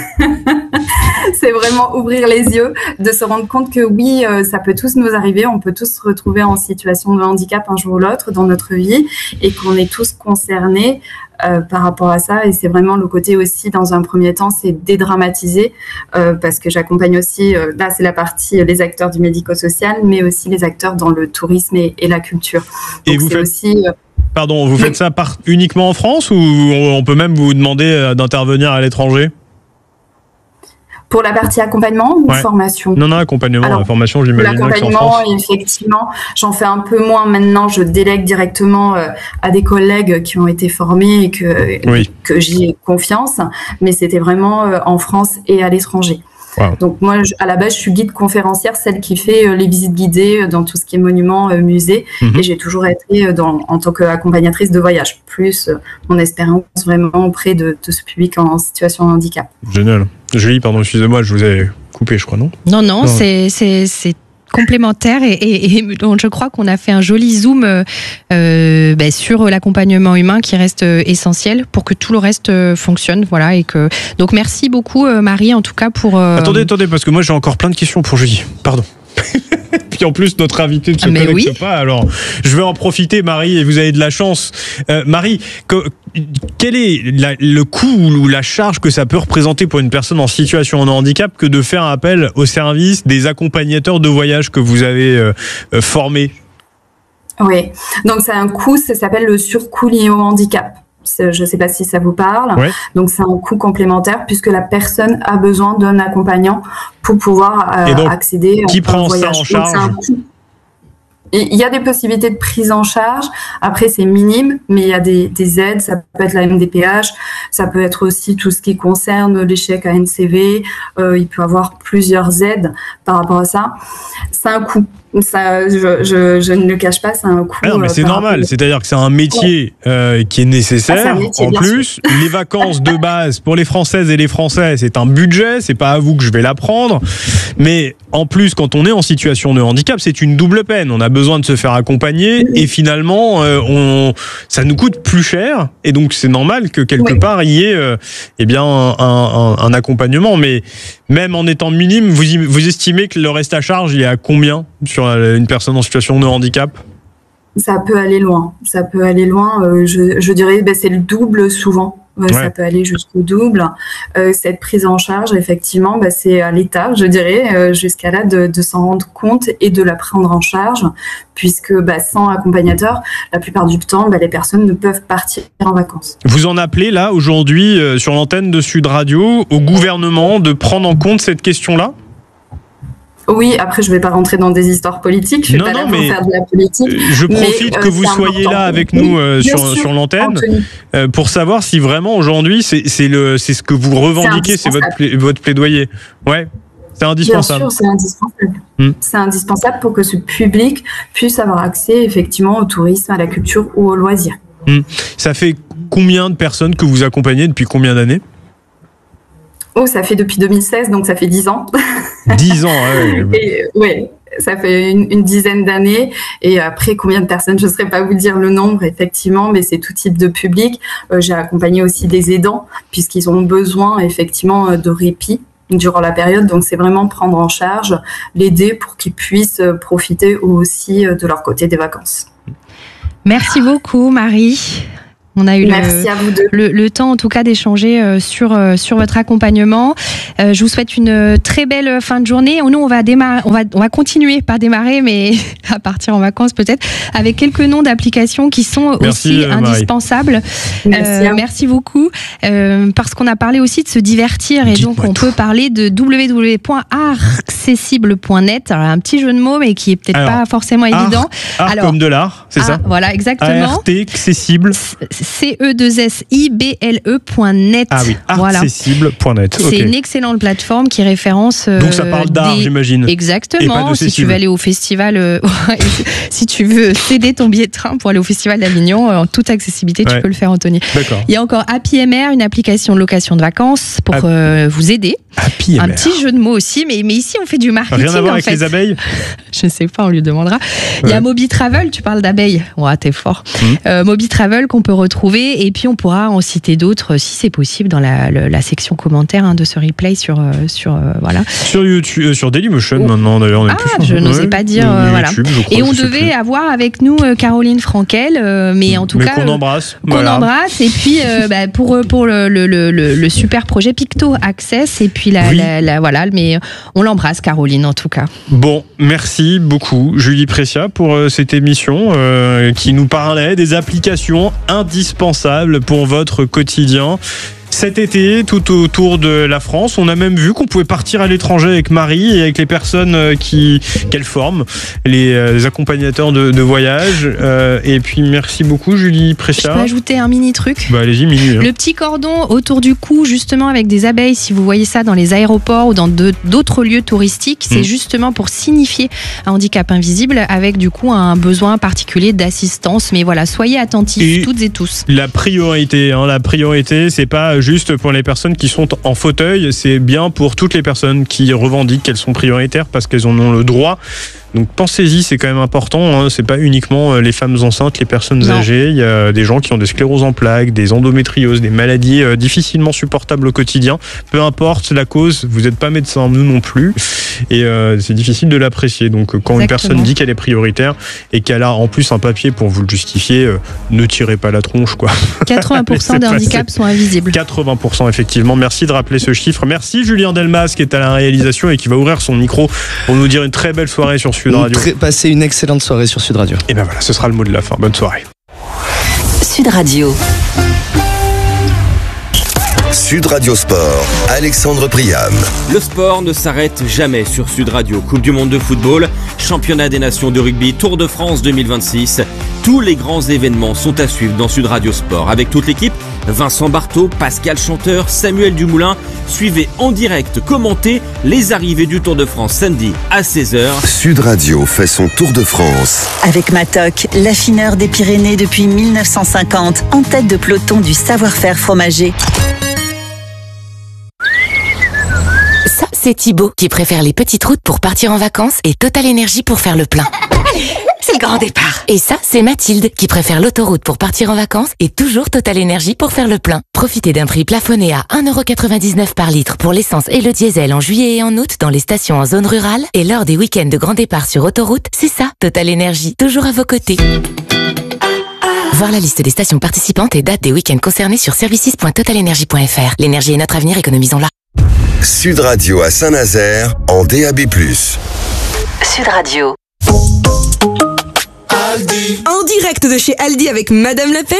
C'est vraiment ouvrir les yeux, de se rendre compte que oui, euh, ça peut tous nous arriver, on peut tous se retrouver en situation de handicap un jour ou l'autre dans notre vie et qu'on est tous concernés euh, par rapport à ça. Et c'est vraiment le côté aussi, dans un premier temps, c'est dédramatiser euh, parce que j'accompagne aussi, euh, là c'est la partie euh, les acteurs du médico-social, mais aussi les acteurs dans le tourisme et, et la culture. Donc, et vous c'est faites... aussi... Euh, Pardon, vous faites ça par, uniquement en France ou on peut même vous demander d'intervenir à l'étranger? Pour la partie accompagnement ou ouais. formation? Non, non, accompagnement, Alors, la formation, j'imagine bien que c'est en France. L'accompagnement, effectivement, j'en fais un peu moins maintenant. Je délègue directement euh, à des collègues qui ont été formés et que, oui. que j'ai confiance. Mais c'était vraiment euh, en France et à l'étranger. Wow. Donc moi, je, à la base, je suis guide conférencière, celle qui fait euh, les visites guidées dans tout ce qui est monuments, euh, musées. Mm-hmm. Et j'ai toujours été dans, en tant qu'accompagnatrice de voyage, plus euh, mon expérience vraiment auprès de, de ce public en situation de handicap. Génial. Julie, pardon, excusez-moi, je vous ai coupé, je crois, non? Non, non, non. c'est... c'est, c'est... complémentaire et, et, et donc je crois qu'on a fait un joli zoom euh, euh, bah, sur l'accompagnement humain qui reste euh, essentiel pour que tout le reste euh, fonctionne, voilà. Et que donc merci beaucoup euh, Marie en tout cas pour. Euh... Attendez, attendez parce que moi j'ai encore plein de questions pour Julie. Pardon. Puis en plus notre invité ne se ah connecte oui. pas, alors je vais en profiter, Marie, et vous avez de la chance. Euh, Marie, que, quel est la, le coût ou la charge que ça peut représenter pour une personne en situation de handicap que de faire appel au service des accompagnateurs de voyage que vous avez euh, euh, formés? Oui, donc c'est un coût, ça s'appelle le surcoût lié au handicap. Je ne sais pas si ça vous parle. Ouais. Donc, c'est un coût complémentaire puisque la personne a besoin d'un accompagnant pour pouvoir euh, Et donc, accéder qui à prend un voyage. ça en charge? Il y a des possibilités de prise en charge. Après, c'est minime, mais il y a des, des aides. Ça peut être la M D P H. Ça peut être aussi tout ce qui concerne les chèques A N C V. Euh, il peut y avoir plusieurs aides par rapport à ça. C'est un coût. Ça, je, je, je ne le cache pas, c'est un coût. Ah non, mais c'est euh, normal. C'est-à-dire que c'est un métier euh, qui est nécessaire. Ah, métier, en plus, sûr. Les vacances de base pour les Françaises et les Français, c'est un budget. C'est pas à vous que je vais l'apprendre. Mais en plus, quand on est en situation de handicap, c'est une double peine. On a besoin de se faire accompagner et finalement, euh, on, ça nous coûte plus cher. Et donc, c'est normal que quelque oui. part, il y ait euh, eh bien, un, un, un accompagnement. Mais même en étant minime, vous, vous estimez que le reste à charge, il est à combien sur une personne en situation de handicap? Ça peut aller loin. Ça peut aller loin. Euh, je, je dirais, ben, c'est le double souvent. Euh, ouais. Ça peut aller jusqu'au double. Euh, cette prise en charge, effectivement, ben, c'est à l'État, je dirais, euh, jusqu'à là, de, de s'en rendre compte et de la prendre en charge, puisque ben, sans accompagnateur, la plupart du temps, ben, les personnes ne peuvent partir en vacances. Vous en appelez là, aujourd'hui, euh, sur l'antenne de Sud Radio, au gouvernement de prendre en compte cette question-là? Oui, après, je ne vais pas rentrer dans des histoires politiques. Je ne suis non, pas non, là pour mais faire de la politique. Je profite mais, que euh, vous c'est soyez important. là avec nous euh, Oui, sur, bien sûr, sur l'antenne Anthony. euh, pour savoir si vraiment aujourd'hui c'est, c'est, le, c'est ce que vous revendiquez, c'est, c'est votre, pla- votre plaidoyer. Ouais, c'est indispensable. Bien sûr, c'est indispensable. Hmm. C'est indispensable pour que ce public puisse avoir accès effectivement au tourisme, à la culture ou au loisir. Hmm. Ça fait combien de personnes que vous accompagnez depuis combien d'années ? Oh, ça fait depuis deux mille seize, donc ça fait dix ans. dix ans, ouais. Et, ouais, ça fait une, une dizaine d'années. Et après, combien de personnes, je ne saurais pas vous dire le nombre, effectivement, mais c'est tout type de public. Euh, j'ai accompagné aussi des aidants, puisqu'ils ont besoin, effectivement, de répit durant la période. Donc, c'est vraiment prendre en charge, l'aider pour qu'ils puissent profiter aussi de leur côté des vacances. Merci beaucoup, Marie. On a eu Merci le, à vous deux. Le, le temps en tout cas d'échanger euh, sur, euh, sur votre accompagnement. Euh, je vous souhaite une euh, très belle fin de journée. Nous, on va, démarrer, on va, on va continuer, pas démarrer, mais à partir en vacances peut-être, avec quelques noms d'applications qui sont merci, aussi euh, indispensables. Merci, euh, merci beaucoup. Euh, parce qu'on a parlé aussi de se divertir et Dites-moi donc on tout. peut parler de w w w point accessible point net. Alors, un petit jeu de mots, mais qui est peut-être Alors, pas forcément art, évident. Art Alors, comme de l'art, c'est ah, ça ? Voilà, exactement. A R T, accessible. C E deux S I B L E point net. Ah oui, Voilà. accessible point net. C'est Okay. une excellente plateforme qui référence. euh, Donc ça parle d'art, des- j'imagine. Exactement. Et pas de Si tu cessible. veux aller au festival, euh, si tu veux céder ton billet de train pour aller au festival d'Avignon, euh, en toute accessibilité, Ouais. tu peux le faire, Anthony. D'accord. Il y a encore Happy M R, une application de location de vacances pour Happy- euh, vous aider. Happy Un M R. petit jeu de mots aussi, mais, mais ici on fait du marketing. Rien à voir en avec fait. les abeilles ? Je sais pas, on lui demandera. Il y a Ouais. Moby Travel, tu parles d'abeilles. Ouais, t'es fort. Mmh. Euh, Moby Travel qu'on peut retrouver et puis on pourra en citer d'autres si c'est possible dans la, le- la section commentaires hein, de ce replay sur, euh, sur euh, voilà. Sur YouTube, euh, sur Dailymotion maintenant d'ailleurs. On est Ah, plus sur- je n'osais ouais, pas dire ou euh, voilà. YouTube, je crois, Et je on sais devait plus. avoir avec nous euh, Caroline Frankel, euh, mais en tout Mais cas qu'on euh, embrasse. qu'on voilà. embrasse et puis euh, bah, pour euh, pour le, le, le, le- le super projet Picto Access et puis la, Oui. la, la- voilà mais on l'embrasse Caroline en tout cas. Bon, merci beaucoup Julie Pressia pour euh, cette émission euh, qui nous parlait des applications indispensables pour votre quotidien. Cet été, tout autour de la France, on a même vu qu'on pouvait partir à l'étranger avec Marie et avec les personnes euh, qui qu'elle forme, les, euh, les accompagnateurs de, de voyage. Euh, et puis merci beaucoup Julie Je peux Pressia. ajouter un mini truc. Bah allez-y, minuit. hein. Le petit cordon autour du cou, justement avec des abeilles, si vous voyez ça dans les aéroports ou dans de- d'autres lieux touristiques, c'est Mm. justement pour signifier un handicap invisible avec du coup un besoin particulier d'assistance. Mais voilà, soyez attentifs Et- toutes et tous. La priorité, hein, la priorité, c'est pas juste pour les personnes qui sont en fauteuil, c'est bien pour toutes les personnes qui revendiquent qu'elles sont prioritaires parce qu'elles en ont le droit. Donc pensez-y, c'est quand même important. Hein, c'est pas uniquement les femmes enceintes, les personnes Non. âgées. Il y a des gens qui ont des scléroses en plaques, des endométrioses, des maladies euh, difficilement supportables au quotidien. Peu importe la cause, vous n'êtes pas médecin, nous non plus, et euh, c'est difficile de l'apprécier. Donc quand une Exactement. personne dit qu'elle est prioritaire et qu'elle a en plus un papier pour vous le justifier, euh, ne tirez pas la tronche, quoi. quatre-vingts pour cent des Laissez handicaps passer. sont invisibles. quatre-vingts pour cent effectivement. Merci de rappeler ce chiffre. Merci Julien Delmas qui est à la réalisation et qui va ouvrir son micro pour nous dire une très belle soirée sur Sud Radio. Très- Passez une excellente soirée sur Sud Radio. Et ben voilà, ce sera le mot de la fin. Bonne soirée. Sud Radio. Sud Radio Sport, Alexandre Priam. Le sport ne s'arrête jamais sur Sud Radio. Coupe du monde de football, championnat des nations de rugby, Tour de France deux mille vingt-six. Tous les grands événements sont à suivre dans Sud Radio Sport. Avec toute l'équipe, Vincent Barthaud, Pascal Chanteur, Samuel Dumoulin. Suivez en direct, commentez les arrivées du Tour de France samedi à seize heures. Sud Radio fait son Tour de France. Avec Matok, l'affineur des Pyrénées depuis mille neuf cent cinquante, en tête de peloton du savoir-faire fromager. Ça, c'est Thibaut qui préfère les petites routes pour partir en vacances et Total Énergie pour faire le plein. C'est le grand départ. Et ça, c'est Mathilde qui préfère l'autoroute pour partir en vacances et toujours Total Énergie pour faire le plein. Profitez d'un prix plafonné à un euro quatre-vingt-dix-neuf par litre pour l'essence et le diesel en juillet et en août dans les stations en zone rurale et lors des week-ends de grand départ sur autoroute. C'est ça, Total Énergie, toujours à vos côtés. Voir la liste des stations participantes et dates des week-ends concernés sur services point total énergie point f r. L'énergie est notre avenir, économisons-la. Sud Radio à Saint-Nazaire en D A B plus. Sud Radio. En direct de chez Aldi avec Madame la Pêche,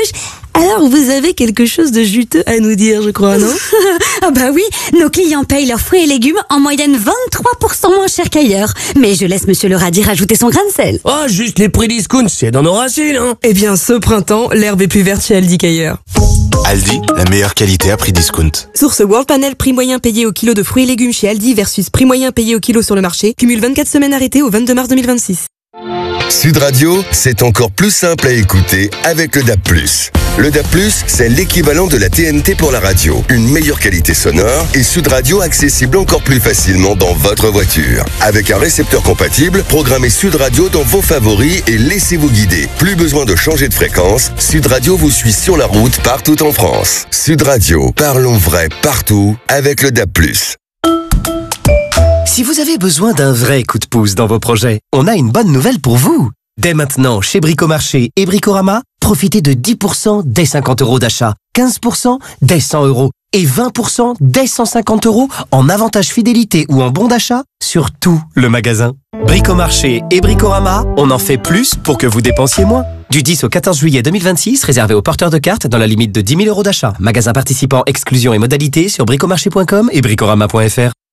Alors, vous avez quelque chose de juteux à nous dire, je crois, non? Ah bah oui, nos clients payent leurs fruits et légumes en moyenne vingt-trois pour cent moins cher qu'ailleurs. Mais je laisse Monsieur le radis rajouter son grain de sel. Oh, juste les prix discount, c'est dans nos racines, hein. Eh bien, ce printemps, l'herbe est plus verte chez Aldi qu'ailleurs. Aldi, la meilleure qualité à prix discount. Source World Panel, prix moyen payé au kilo de fruits et légumes chez Aldi versus prix moyen payé au kilo sur le marché. Cumule vingt-quatre semaines arrêtées au vingt-deux mars deux mille vingt-six. Sud Radio, c'est encore plus simple à écouter avec le D A B plus. Le D A B plus, c'est l'équivalent de la T N T pour la radio. Une meilleure qualité sonore et Sud Radio accessible encore plus facilement dans votre voiture. Avec un récepteur compatible, programmez Sud Radio dans vos favoris et laissez-vous guider. Plus besoin de changer de fréquence, Sud Radio vous suit sur la route partout en France. Sud Radio, parlons vrai partout avec le D A B plus. Si vous avez besoin d'un vrai coup de pouce dans vos projets, on a une bonne nouvelle pour vous. Dès maintenant, chez Bricomarché et Bricorama, profitez de dix pour cent dès cinquante euros d'achat, quinze pour cent dès cent euros et vingt pour cent dès cent cinquante euros en avantage fidélité ou en bon d'achat sur tout le magasin. Bricomarché et Bricorama, on en fait plus pour que vous dépensiez moins. Du dix au quatorze juillet deux mille vingt-six, réservé aux porteurs de cartes dans la limite de dix mille euros d'achat. Magasin participant, exclusion et modalités sur bricomarché point com et bricorama point f r.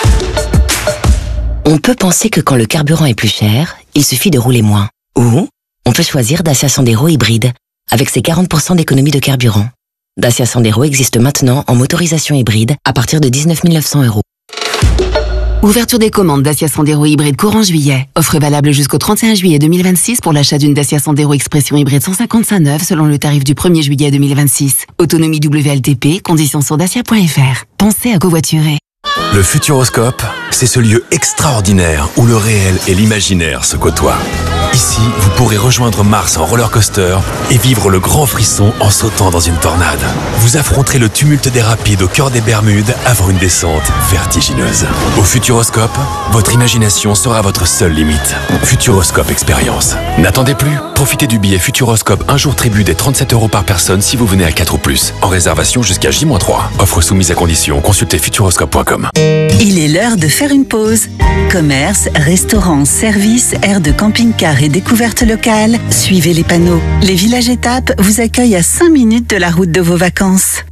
On peut penser que quand le carburant est plus cher, il suffit de rouler moins. Ou on peut choisir Dacia Sandero hybride, avec ses quarante pour cent d'économie de carburant. Dacia Sandero existe maintenant en motorisation hybride à partir de dix-neuf mille neuf cents euros. Ouverture des commandes Dacia Sandero hybride courant juillet. Offre valable jusqu'au trente et un juillet deux mille vingt-six pour l'achat d'une Dacia Sandero Expression hybride cent cinquante-cinq neuve selon le tarif du premier juillet deux mille vingt-six. Autonomie W L T P, conditions sur dacia point f r. Pensez à covoiturer. Le Futuroscope, c'est ce lieu extraordinaire où le réel et l'imaginaire se côtoient. Ici, vous pourrez rejoindre Mars en roller coaster et vivre le grand frisson en sautant dans une tornade. Vous affronterez le tumulte des rapides au cœur des Bermudes avant une descente vertigineuse. Au Futuroscope, votre imagination sera votre seule limite. Futuroscope Expérience. N'attendez plus, profitez du billet Futuroscope un jour tribut des trente-sept euros par personne si vous venez à quatre ou plus. En réservation jusqu'à J moins trois. Offre soumise à condition, consultez futuroscope point com. Il est l'heure de faire une pause. Commerce, restaurants, services, aires de camping-car et découvertes locales. Suivez les panneaux. Les villages étapes vous accueillent à cinq minutes de la route de vos vacances.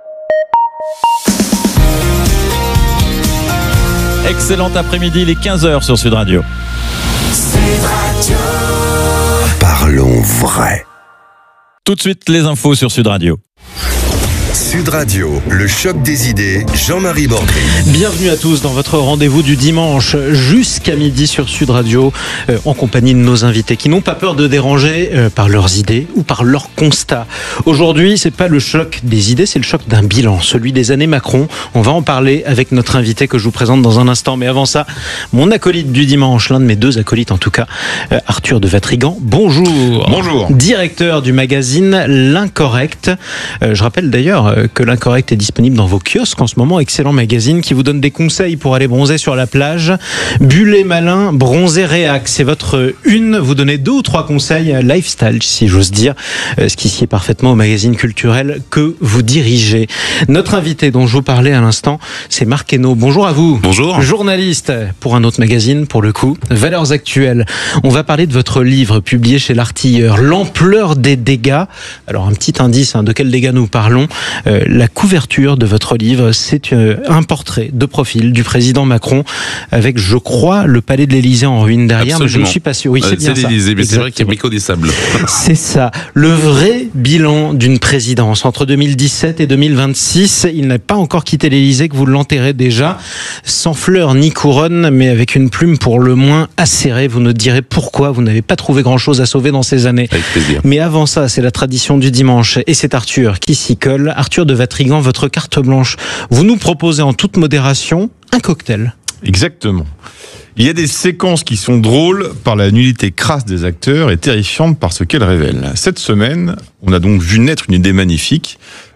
Excellent après-midi, il est quinze heures sur Sud Radio. Sud Radio. Parlons vrai. Tout de suite, les infos sur Sud Radio. Sud Radio, le choc des idées, Jean-Marie Bordry. Bienvenue à tous dans votre rendez-vous du dimanche jusqu'à midi sur Sud Radio, euh, en compagnie de nos invités qui n'ont pas peur de déranger euh, par leurs idées ou par leurs constats. Aujourd'hui, c'est pas le choc des idées, c'est le choc d'un bilan, celui des années Macron. On va en parler avec notre invité que je vous présente dans un instant. Mais avant ça, mon acolyte du dimanche, l'un de mes deux acolytes en tout cas, euh, Arthur de Vatrigan. Bonjour. Bonjour. Directeur du magazine L'Incorrect. Euh, je rappelle d'ailleurs que L'Incorrect est disponible dans vos kiosques en ce moment. Excellent magazine qui vous donne des conseils pour aller bronzer sur la plage. Bullet malin, bronzer réac. C'est votre une. Vous donnez deux ou trois conseils lifestyle, si j'ose dire. Ce qui sied parfaitement au magazine culturel que vous dirigez. Notre invité dont je vous parlais à l'instant, c'est Marc Hainaut. Bonjour à vous. Bonjour. Journaliste pour un autre magazine, pour le coup. Valeurs actuelles. On va parler de votre livre publié chez L'Artilleur. L'ampleur des dégâts. Alors un petit indice, hein, de quels dégâts nous parlons. Euh, la couverture de votre livre, c'est euh, un portrait de profil du président Macron avec, je crois, le palais de l'Élysée en ruine derrière. Mais je ne suis pas sûr. Oui, c'est euh, bien ça. C'est l'Élysée, mais c'est vrai qu'il y a Brico des Sables. C'est ça. Le vrai bilan d'une présidence entre deux mille dix-sept et deux mille vingt-six. Il n'a pas encore quitté l'Élysée que vous l'enterrez déjà, sans fleurs ni couronne, mais avec une plume pour le moins acérée. Vous nous direz pourquoi vous n'avez pas trouvé grand-chose à sauver dans ces années. Avec plaisir. Mais avant ça, c'est la tradition du dimanche et c'est Arthur qui s'y colle. Arthur de Vatrigan, votre carte blanche. Vous nous proposez en toute modération un cocktail. Exactement. Il y a des séquences qui sont drôles par la nullité crasse des acteurs et terrifiantes par ce qu'elles révèlent. Cette semaine, on a donc vu naître une idée magnifique,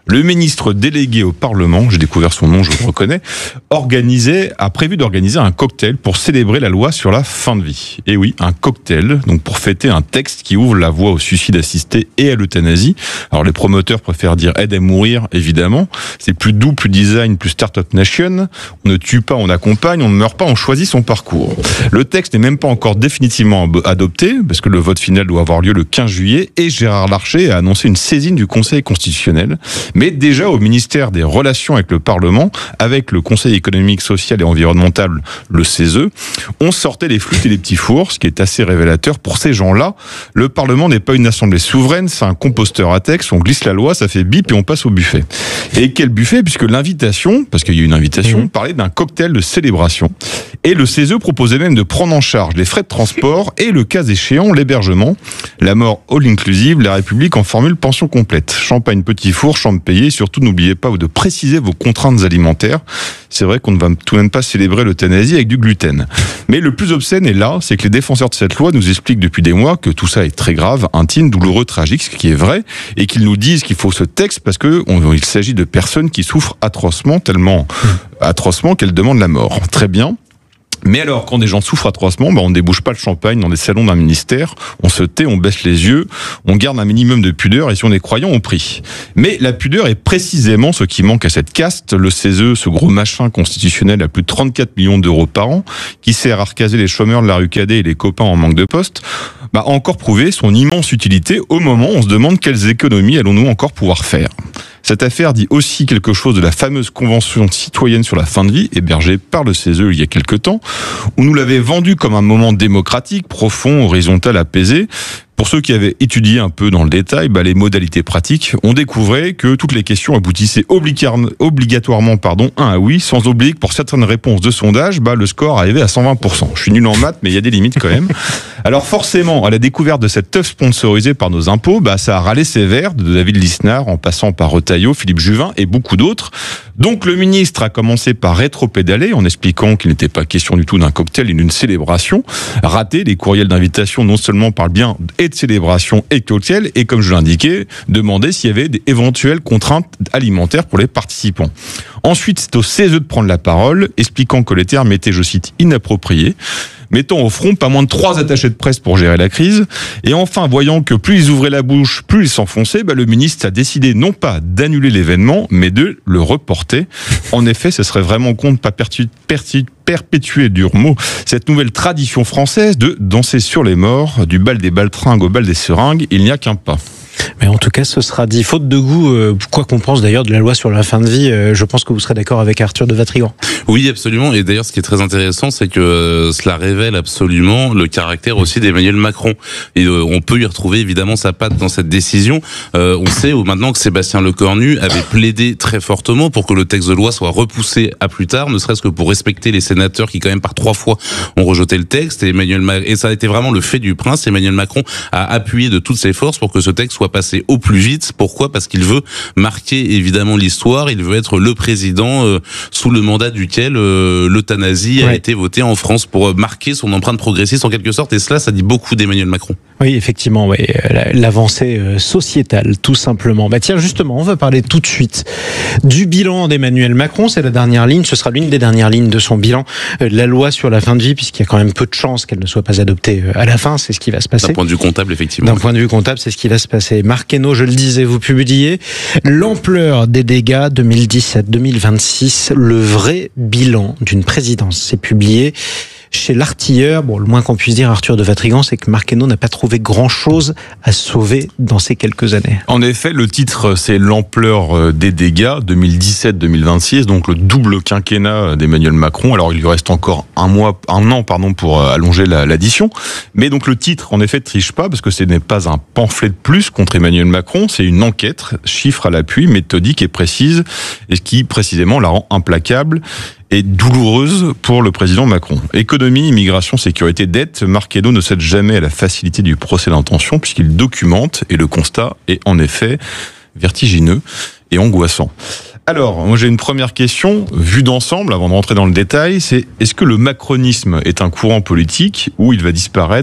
Le ministre délégué au Parlement, j'ai découvert son nom, je le reconnais, organisait, a prévu d'organiser un cocktail pour célébrer la loi sur la fin de vie. Et oui, un cocktail, donc pour fêter un texte qui ouvre la voie au suicide assisté et à l'euthanasie. Alors les promoteurs préfèrent dire aide à mourir, évidemment. C'est plus doux, plus design, plus Startup Nation. On ne tue pas, on accompagne, on ne meurt pas, on choisit son parcours. Le texte n'est même pas encore définitivement adopté, parce que le vote final doit avoir lieu le quinze juillet, et Gérard Larcher a annoncé une saisine du Conseil constitutionnel. Mais déjà au ministère des Relations avec le Parlement, avec le Conseil économique, social et environnemental, le C E S E, on sortait les flûtes et les petits fours, ce qui est assez révélateur. Pour ces gens-là, le Parlement n'est pas une assemblée souveraine, c'est un composteur à texte, on glisse la loi, ça fait bip et on passe au buffet. Et quel buffet, puisque l'invitation, parce qu'il y a eu une invitation, mmh. parlait d'un cocktail de célébration. Et le C E S E proposait même de prendre en charge les frais de transport et le cas échéant, l'hébergement. La mort all inclusive, la République en formule pension complète. Champagne, petit four, chambre payée. Surtout, n'oubliez pas de préciser vos contraintes alimentaires. C'est vrai qu'on ne va tout de même pas célébrer l'euthanasie avec du gluten. Mais le plus obscène est là, c'est que les défenseurs de cette loi nous expliquent depuis des mois que tout ça est très grave, intime, douloureux, tragique, ce qui est vrai, et qu'ils nous disent qu'il faut ce texte parce que on, il s'agit de personnes qui souffrent atrocement, tellement atrocement qu'elles demandent la mort. Très bien. Mais alors, quand des gens souffrent atrocement, bah on ne débouche pas le champagne dans des salons d'un ministère, on se tait, on baisse les yeux, on garde un minimum de pudeur, et si on est croyant, on prie. Mais la pudeur est précisément ce qui manque à cette caste. Le C E S E, ce gros machin constitutionnel à plus de trente-quatre millions d'euros par an, qui sert à recaser les chômeurs de la rue Cadet et les copains en manque de poste, bah, a encore prouvé son immense utilité au moment où on se demande quelles économies allons-nous encore pouvoir faire. Cette affaire dit aussi quelque chose de la fameuse convention citoyenne sur la fin de vie, hébergée par le C E S E il y a quelque temps, où nous l'avait vendue comme un moment démocratique, profond, horizontal, apaisé. Pour ceux qui avaient étudié un peu dans le détail bah, les modalités pratiques, on découvrait que toutes les questions aboutissaient obligatoirement pardon, un à oui, sans oblique pour certaines réponses de sondage, bah, le score arrivait à cent vingt pour cent. Je suis nul en maths, mais il y a des limites quand même. Alors forcément, à la découverte de cette teuf sponsorisée par nos impôts, bah, ça a râlé sévère, de David Lisnard en passant par Retailleau, Philippe Juvin et beaucoup d'autres. Donc le ministre a commencé par rétro-pédaler en expliquant qu'il n'était pas question du tout d'un cocktail ni d'une célébration. Raté, les courriels d'invitation non seulement parlent bien et de célébration et de cocktail, et comme je l'indiquais, demander s'il y avait des éventuelles contraintes alimentaires pour les participants. Ensuite, c'est au C E S E de prendre la parole, expliquant que les termes étaient, je cite, inappropriés, mettant au front pas moins de trois attachés de presse pour gérer la crise. Et enfin, voyant que plus ils ouvraient la bouche, plus ils s'enfonçaient, bah, le ministre a décidé non pas d'annuler l'événement, mais de le reporter. En effet, ce serait vraiment con de pas pertu- pertu- perpétuer, dur mot, cette nouvelle tradition française de danser sur les morts, du bal des baltringues au bal des seringues, il n'y a qu'un pas. Mais en tout cas, ce sera dit. Faute de goût, euh, quoi qu'on pense d'ailleurs de la loi sur la fin de vie, euh, je pense que vous serez d'accord avec Arthur de Vatrigan. Oui, absolument. Et d'ailleurs, ce qui est très intéressant, c'est que euh, cela révèle absolument le caractère aussi d'Emmanuel Macron. Et euh, on peut y retrouver évidemment sa patte dans cette décision. Euh, on sait maintenant que Sébastien Lecornu avait plaidé très fortement pour que le texte de loi soit repoussé à plus tard, ne serait-ce que pour respecter les sénateurs qui, quand même, par trois fois ont rejeté le texte. Et, Emmanuel Ma- et ça a été vraiment le fait du prince. Emmanuel Macron a appuyé de toutes ses forces pour que ce texte soit passé au plus vite. Pourquoi ? Parce qu'il veut marquer évidemment l'histoire, il veut être le président euh, sous le mandat duquel euh, l'euthanasie ouais. a été votée en France, pour marquer son empreinte progressiste en quelque sorte, et cela, ça dit beaucoup d'Emmanuel Macron. Oui, effectivement, oui. L'avancée sociétale, tout simplement. Bah tiens, justement, on va parler tout de suite du bilan d'Emmanuel Macron. C'est la dernière ligne, ce sera l'une des dernières lignes de son bilan, la loi sur la fin de vie, puisqu'il y a quand même peu de chances qu'elle ne soit pas adoptée à la fin, c'est ce qui va se passer. D'un point de vue comptable, effectivement. D'un point de vue comptable, c'est ce qui va se passer. Marc Hainaut, je le disais, vous publiez l'ampleur des dégâts deux mille dix-sept deux mille vingt-six, le vrai bilan d'une présidence. C'est publié chez l'Artilleur. Bon, le moins qu'on puisse dire, Arthur de Vatrigan, c'est que Marc Hainaut n'a pas trouvé grand-chose à sauver dans ces quelques années. En effet, le titre, c'est l'ampleur des dégâts deux mille dix-sept deux mille vingt-six, donc le double quinquennat d'Emmanuel Macron. Alors, il lui reste encore un mois, un an, pardon, pour allonger la, l'addition. Mais donc, le titre, en effet, ne triche pas, parce que ce n'est pas un pamphlet de plus contre Emmanuel Macron, c'est une enquête, chiffres à l'appui, méthodique et précise, et qui, précisément, la rend implacable et douloureuse pour le président Macron. Économie, immigration, sécurité, dette, Marc Hainaut ne cède jamais à la facilité du procès d'intention, puisqu'il documente, et le constat est en effet vertigineux et angoissant. Alors, moi j'ai une première question, vue d'ensemble, avant de rentrer dans le détail, c'est est-ce que le macronisme est un courant politique ou il va disparaître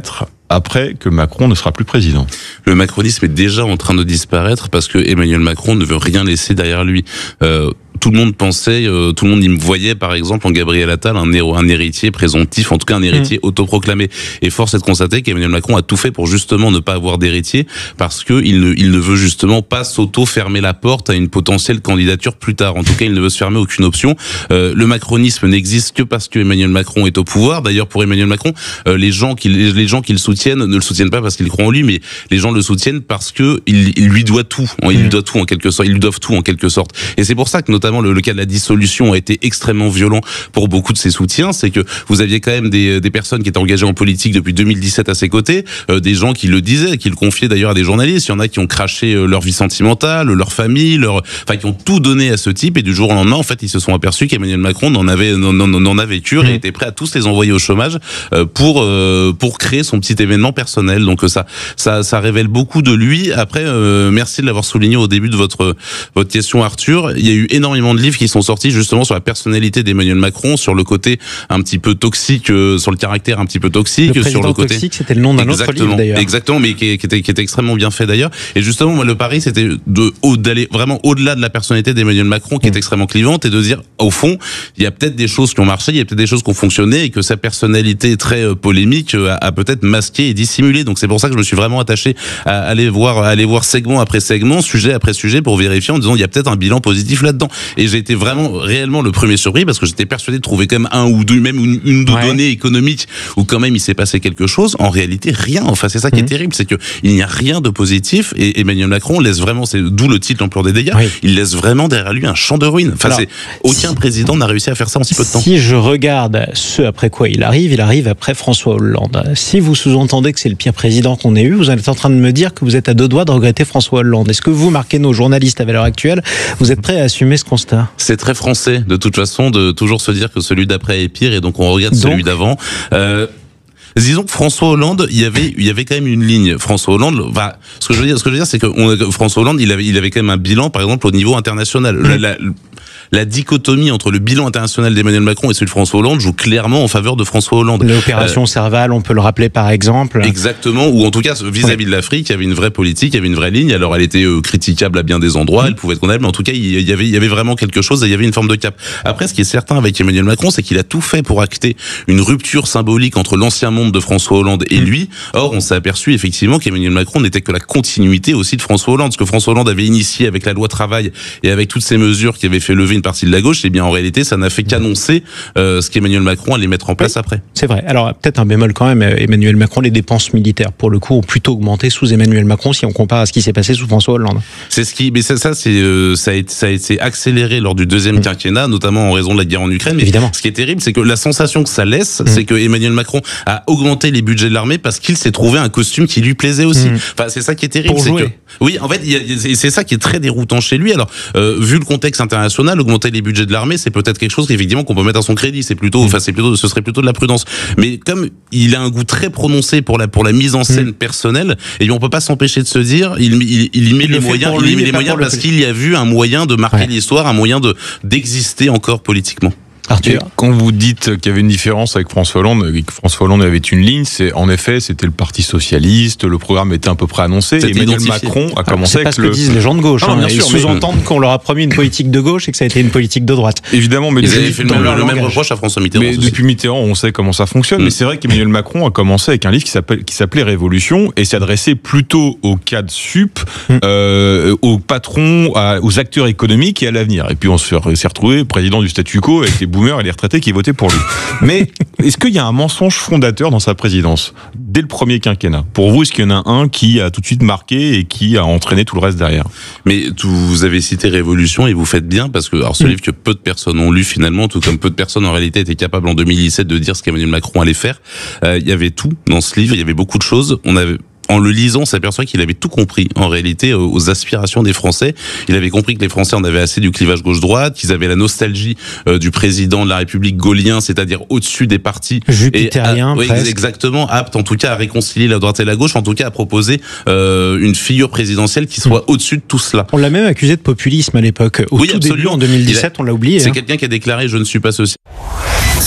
après que Macron ne sera plus président. Le macronisme est déjà en train de disparaître parce que Emmanuel Macron ne veut rien laisser derrière lui. Euh, tout le monde pensait, euh, tout le monde il me voyait par exemple en Gabriel Attal un, héros, un héritier présomptif, en tout cas un héritier mmh. autoproclamé. Et force est de constater qu'Emmanuel Macron a tout fait pour justement ne pas avoir d'héritier parce que il ne, il ne veut justement pas s'auto-fermer la porte à une potentielle candidature plus tard. En tout cas, il ne veut se fermer aucune option. Euh, le macronisme n'existe que parce que Emmanuel Macron est au pouvoir. D'ailleurs, pour Emmanuel Macron, euh, les gens qui les gens qui le soutiennent ne le soutiennent pas parce qu'ils croient en lui, mais les gens le soutiennent parce que il, il lui doit tout. Il lui doit tout en quelque sorte. Ils lui doivent tout en quelque sorte. Et c'est pour ça que notamment le, le cas de la dissolution a été extrêmement violent pour beaucoup de ses soutiens. C'est que vous aviez quand même des, des personnes qui étaient engagées en politique depuis deux mille dix-sept à ses côtés, euh, des gens qui le disaient, qui le confiaient d'ailleurs à des journalistes. Il y en a qui ont craché euh, leur vie sentimentale, leur famille, leur, enfin qui ont tout donné à ce type. Et du jour au lendemain, en fait, ils se sont aperçus qu'Emmanuel Macron n'en avait, n'en, n'en avait cure et était prêt à tous les envoyer au chômage euh, pour euh, pour créer son petit événement personnel. Donc ça, ça, ça révèle beaucoup de lui. Après, euh, merci de l'avoir souligné au début de votre votre question, Arthur. Il y a eu énormément de livres qui sont sortis justement sur la personnalité d'Emmanuel Macron, sur le côté un petit peu toxique, euh, sur le caractère un petit peu toxique, le sur le côté toxique, c'était le nom d'un autre livre d'ailleurs. Exactement, mais qui, qui était qui était extrêmement bien fait d'ailleurs. Et justement, moi, le pari, c'était de d'aller vraiment au-delà de la personnalité d'Emmanuel Macron, qui mmh. est extrêmement clivante, et de dire au fond, il y a peut-être des choses qui ont marché, il y a peut-être des choses qui ont fonctionné, et que sa personnalité très euh, polémique euh, a, a peut-être masqué et dissimulé. Donc c'est pour ça que je me suis vraiment attaché à aller voir, à aller voir segment après segment, sujet après sujet, pour vérifier en disant il y a peut-être un bilan positif là-dedans. Et j'ai été vraiment réellement le premier surpris parce que j'étais persuadé de trouver quand même un ou deux, même une, une ou deux ouais. données économiques où quand même il s'est passé quelque chose. En réalité, rien. Enfin, c'est ça qui mmh. est terrible, c'est que il n'y a rien de positif et Emmanuel Macron laisse vraiment, c'est d'où le titre l'ampleur des dégâts. Oui. Il laisse vraiment derrière lui un champ de ruines. Enfin, Alors, c'est aucun si, président n'a réussi à faire ça en si peu de temps. Si je regarde ce après quoi il arrive, il arrive après François Hollande. Si vous sous-entendez que c'est le pire président qu'on ait eu, vous êtes en train de me dire que vous êtes à deux doigts de regretter François Hollande. Est-ce que vous, marquez nos journalistes à l'heure actuelle, vous êtes prêts à assumer ce constat? C'est très français, de toute façon, de toujours se dire que celui d'après est pire et donc on regarde donc, celui d'avant. Euh, Disons que François Hollande, il y avait, il y avait quand même une ligne. François Hollande, enfin, ce que je veux dire, ce que je veux dire, c'est que on, François Hollande, il avait, il avait quand même un bilan, par exemple, au niveau international. Mmh. La, la, la dichotomie entre le bilan international d'Emmanuel Macron et celui de François Hollande joue clairement en faveur de François Hollande. L'opération euh, Serval, on peut le rappeler par exemple. Exactement, ou en tout cas vis-à-vis oui. de l'Afrique, il y avait une vraie politique, il y avait une vraie ligne. Alors elle était euh, critiquable à bien des endroits, mmh. elle pouvait être condamnable, mais en tout cas il y avait, il y avait vraiment quelque chose, et il y avait une forme de cap. Après, ce qui est certain avec Emmanuel Macron, c'est qu'il a tout fait pour acter une rupture symbolique entre l'ancien monde de François Hollande et lui. Or, on s'est aperçu effectivement qu'Emmanuel Macron n'était que la continuité aussi de François Hollande, ce que François Hollande avait initié avec la loi travail et avec toutes ces mesures qui avaient fait lever une partie de la gauche. Et bien en réalité, ça n'a fait qu'annoncer euh, ce qu'Emmanuel Macron allait mettre en place oui, après. C'est vrai. Alors peut-être un bémol quand même. Emmanuel Macron, les dépenses militaires pour le coup ont plutôt augmenté sous Emmanuel Macron si on compare à ce qui s'est passé sous François Hollande. C'est ce qui, mais ça, ça c'est euh, ça a été, ça a été accéléré lors du deuxième mmh. quinquennat, notamment en raison de la guerre en Ukraine. Mais évidemment. Ce qui est terrible, c'est que la sensation que ça laisse, mmh. c'est que Emmanuel Macron a augmenté les budgets de l'armée parce qu'il s'est trouvé un costume qui lui plaisait aussi. Mmh. Enfin, c'est ça qui est terrible. Pour c'est jouer. Que, oui, en fait, il y a, c'est ça qui est très déroutant chez lui. Alors, euh, vu le contexte international, augmenter les budgets de l'armée, c'est peut-être quelque chose qu'effectivement qu'on peut mettre à son crédit. C'est plutôt, enfin, c'est plutôt, ce serait plutôt de la prudence. Mais comme il a un goût très prononcé pour la pour la mise en scène mmh. personnelle, et bien on peut pas s'empêcher de se dire, il il, il y met il les moyens, il y met les moyens parce qu'il y a vu un moyen de marquer ouais. l'histoire, un moyen de d'exister encore politiquement. Arthur, quand vous dites qu'il y avait une différence avec François Hollande, que François Hollande avait une ligne, c'est en effet c'était le Parti socialiste, le programme était à peu près annoncé. Et Emmanuel identifié. Macron a commencé avec le. C'est pas ce que disent les gens de gauche. Ah, hein. Ils sous-entendent qu'on leur a promis une politique de gauche et que ça a été une politique de droite. Évidemment, mais ils avaient fait le, le même reproche à François Mitterrand. Mais aussi. Depuis Mitterrand, on sait comment ça fonctionne. Mm. Mais c'est vrai qu'Emmanuel Macron a commencé avec un livre qui s'appelle qui s'appelait Révolution et s'adressait plutôt aux cadres sup, mm. euh, aux patrons, à, aux acteurs économiques et à l'avenir. Et puis on s'est retrouvé président du statu quo avec les boomers et les retraités qui voter pour lui. Mais est-ce qu'il y a un mensonge fondateur dans sa présidence dès le premier quinquennat? Pour vous, est-ce qu'il y en a un qui a tout de suite marqué et qui a entraîné tout le reste derrière? Mais tout, vous avez cité Révolution et vous faites bien parce que alors ce mmh. livre que peu de personnes ont lu finalement, tout comme peu de personnes en réalité étaient capables en deux mille dix-sept de dire ce qu'Emmanuel Macron allait faire. Euh, il y avait tout dans ce livre, il y avait beaucoup de choses. On avait En le lisant, on s'aperçoit qu'il avait tout compris, en réalité, aux aspirations des Français. Il avait compris que les Français en avaient assez du clivage gauche-droite, qu'ils avaient la nostalgie euh, du président de la République gaulien, c'est-à-dire au-dessus des partis. Jupitérien, et à, oui, exactement, apte en tout cas à réconcilier la droite et la gauche, en tout cas à proposer euh, une figure présidentielle qui soit mmh. au-dessus de tout cela. On l'a même accusé de populisme à l'époque. Au oui, tout absolument. début, en deux mille dix-sept, a, on l'a oublié. C'est hein. quelqu'un qui a déclaré « Je ne suis pas ceci ».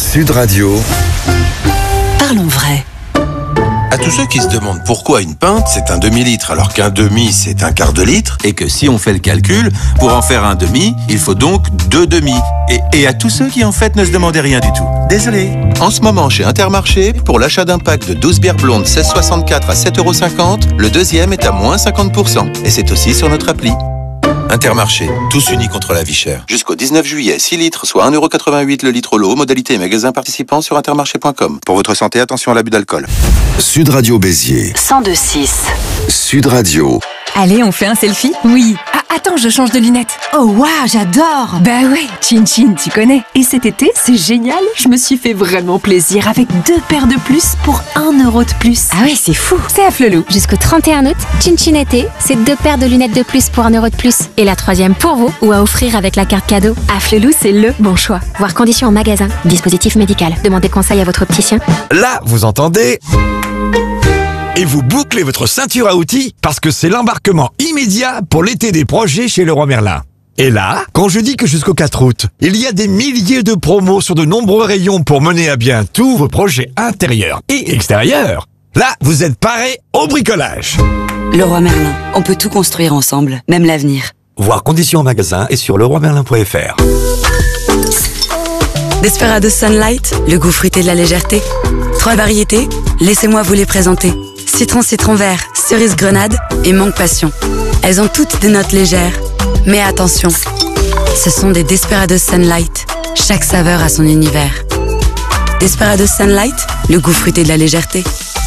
Sud Radio. Parlons vrai. A toujours tous ceux qui se demandent pourquoi une pinte c'est un demi-litre alors qu'un demi c'est un quart de litre, et que si on fait le calcul, pour en faire un demi, il faut donc deux demi. Et, et à tous ceux qui en fait ne se demandaient rien du tout. Désolé. En ce moment chez Intermarché, pour l'achat d'un pack de douze bières blondes seize soixante-quatre à sept euros cinquante, le deuxième est à moins cinquante pour cent. Et c'est aussi sur notre appli. Intermarché, tous unis contre la vie chère. Jusqu'au dix-neuf juillet, six litres, soit un euro quatre-vingt-huit le litre au lot. Modalité et magasin participants sur intermarché point com. Pour votre santé, attention à l'abus d'alcool. Sud Radio Béziers. cent deux six. Sud Radio. Allez, on fait un selfie? Oui. Ah, attends, je change de lunettes. Oh, waouh, j'adore. Bah ouais, Chin Chin, tu connais. Et cet été, c'est génial. Je me suis fait vraiment plaisir avec deux paires de plus pour un euro de plus. Ah ouais, c'est fou. C'est à Flelou. Jusqu'au trente et un août, Chin Chin été, c'est deux paires de lunettes de plus pour un euro de plus. Et la troisième pour vous, ou à offrir avec la carte cadeau. À Flelou, c'est le bon choix. Voir conditions en magasin. Dispositif médical. Demandez conseil à votre opticien. Là, vous entendez ? Et vous bouclez votre ceinture à outils parce que c'est l'embarquement immédiat pour l'été des projets chez Leroy Merlin. Et là, quand je dis que jusqu'au quatre août, il y a des milliers de promos sur de nombreux rayons pour mener à bien tous vos projets intérieurs et extérieurs, là, vous êtes parés au bricolage. Leroy Merlin, on peut tout construire ensemble, même l'avenir. Voir conditions en magasin et sur leroy merlin point f r. Desperados Sunlight, le goût fruité de la légèreté. Trois variétés, laissez-moi vous les présenter. Citron citron vert, cerise grenade et mangue passion. Elles ont toutes des notes légères. Mais attention, ce sont des Desperados Sunlight. Chaque saveur a son univers. Desperados Sunlight, le goût fruité de la légèreté.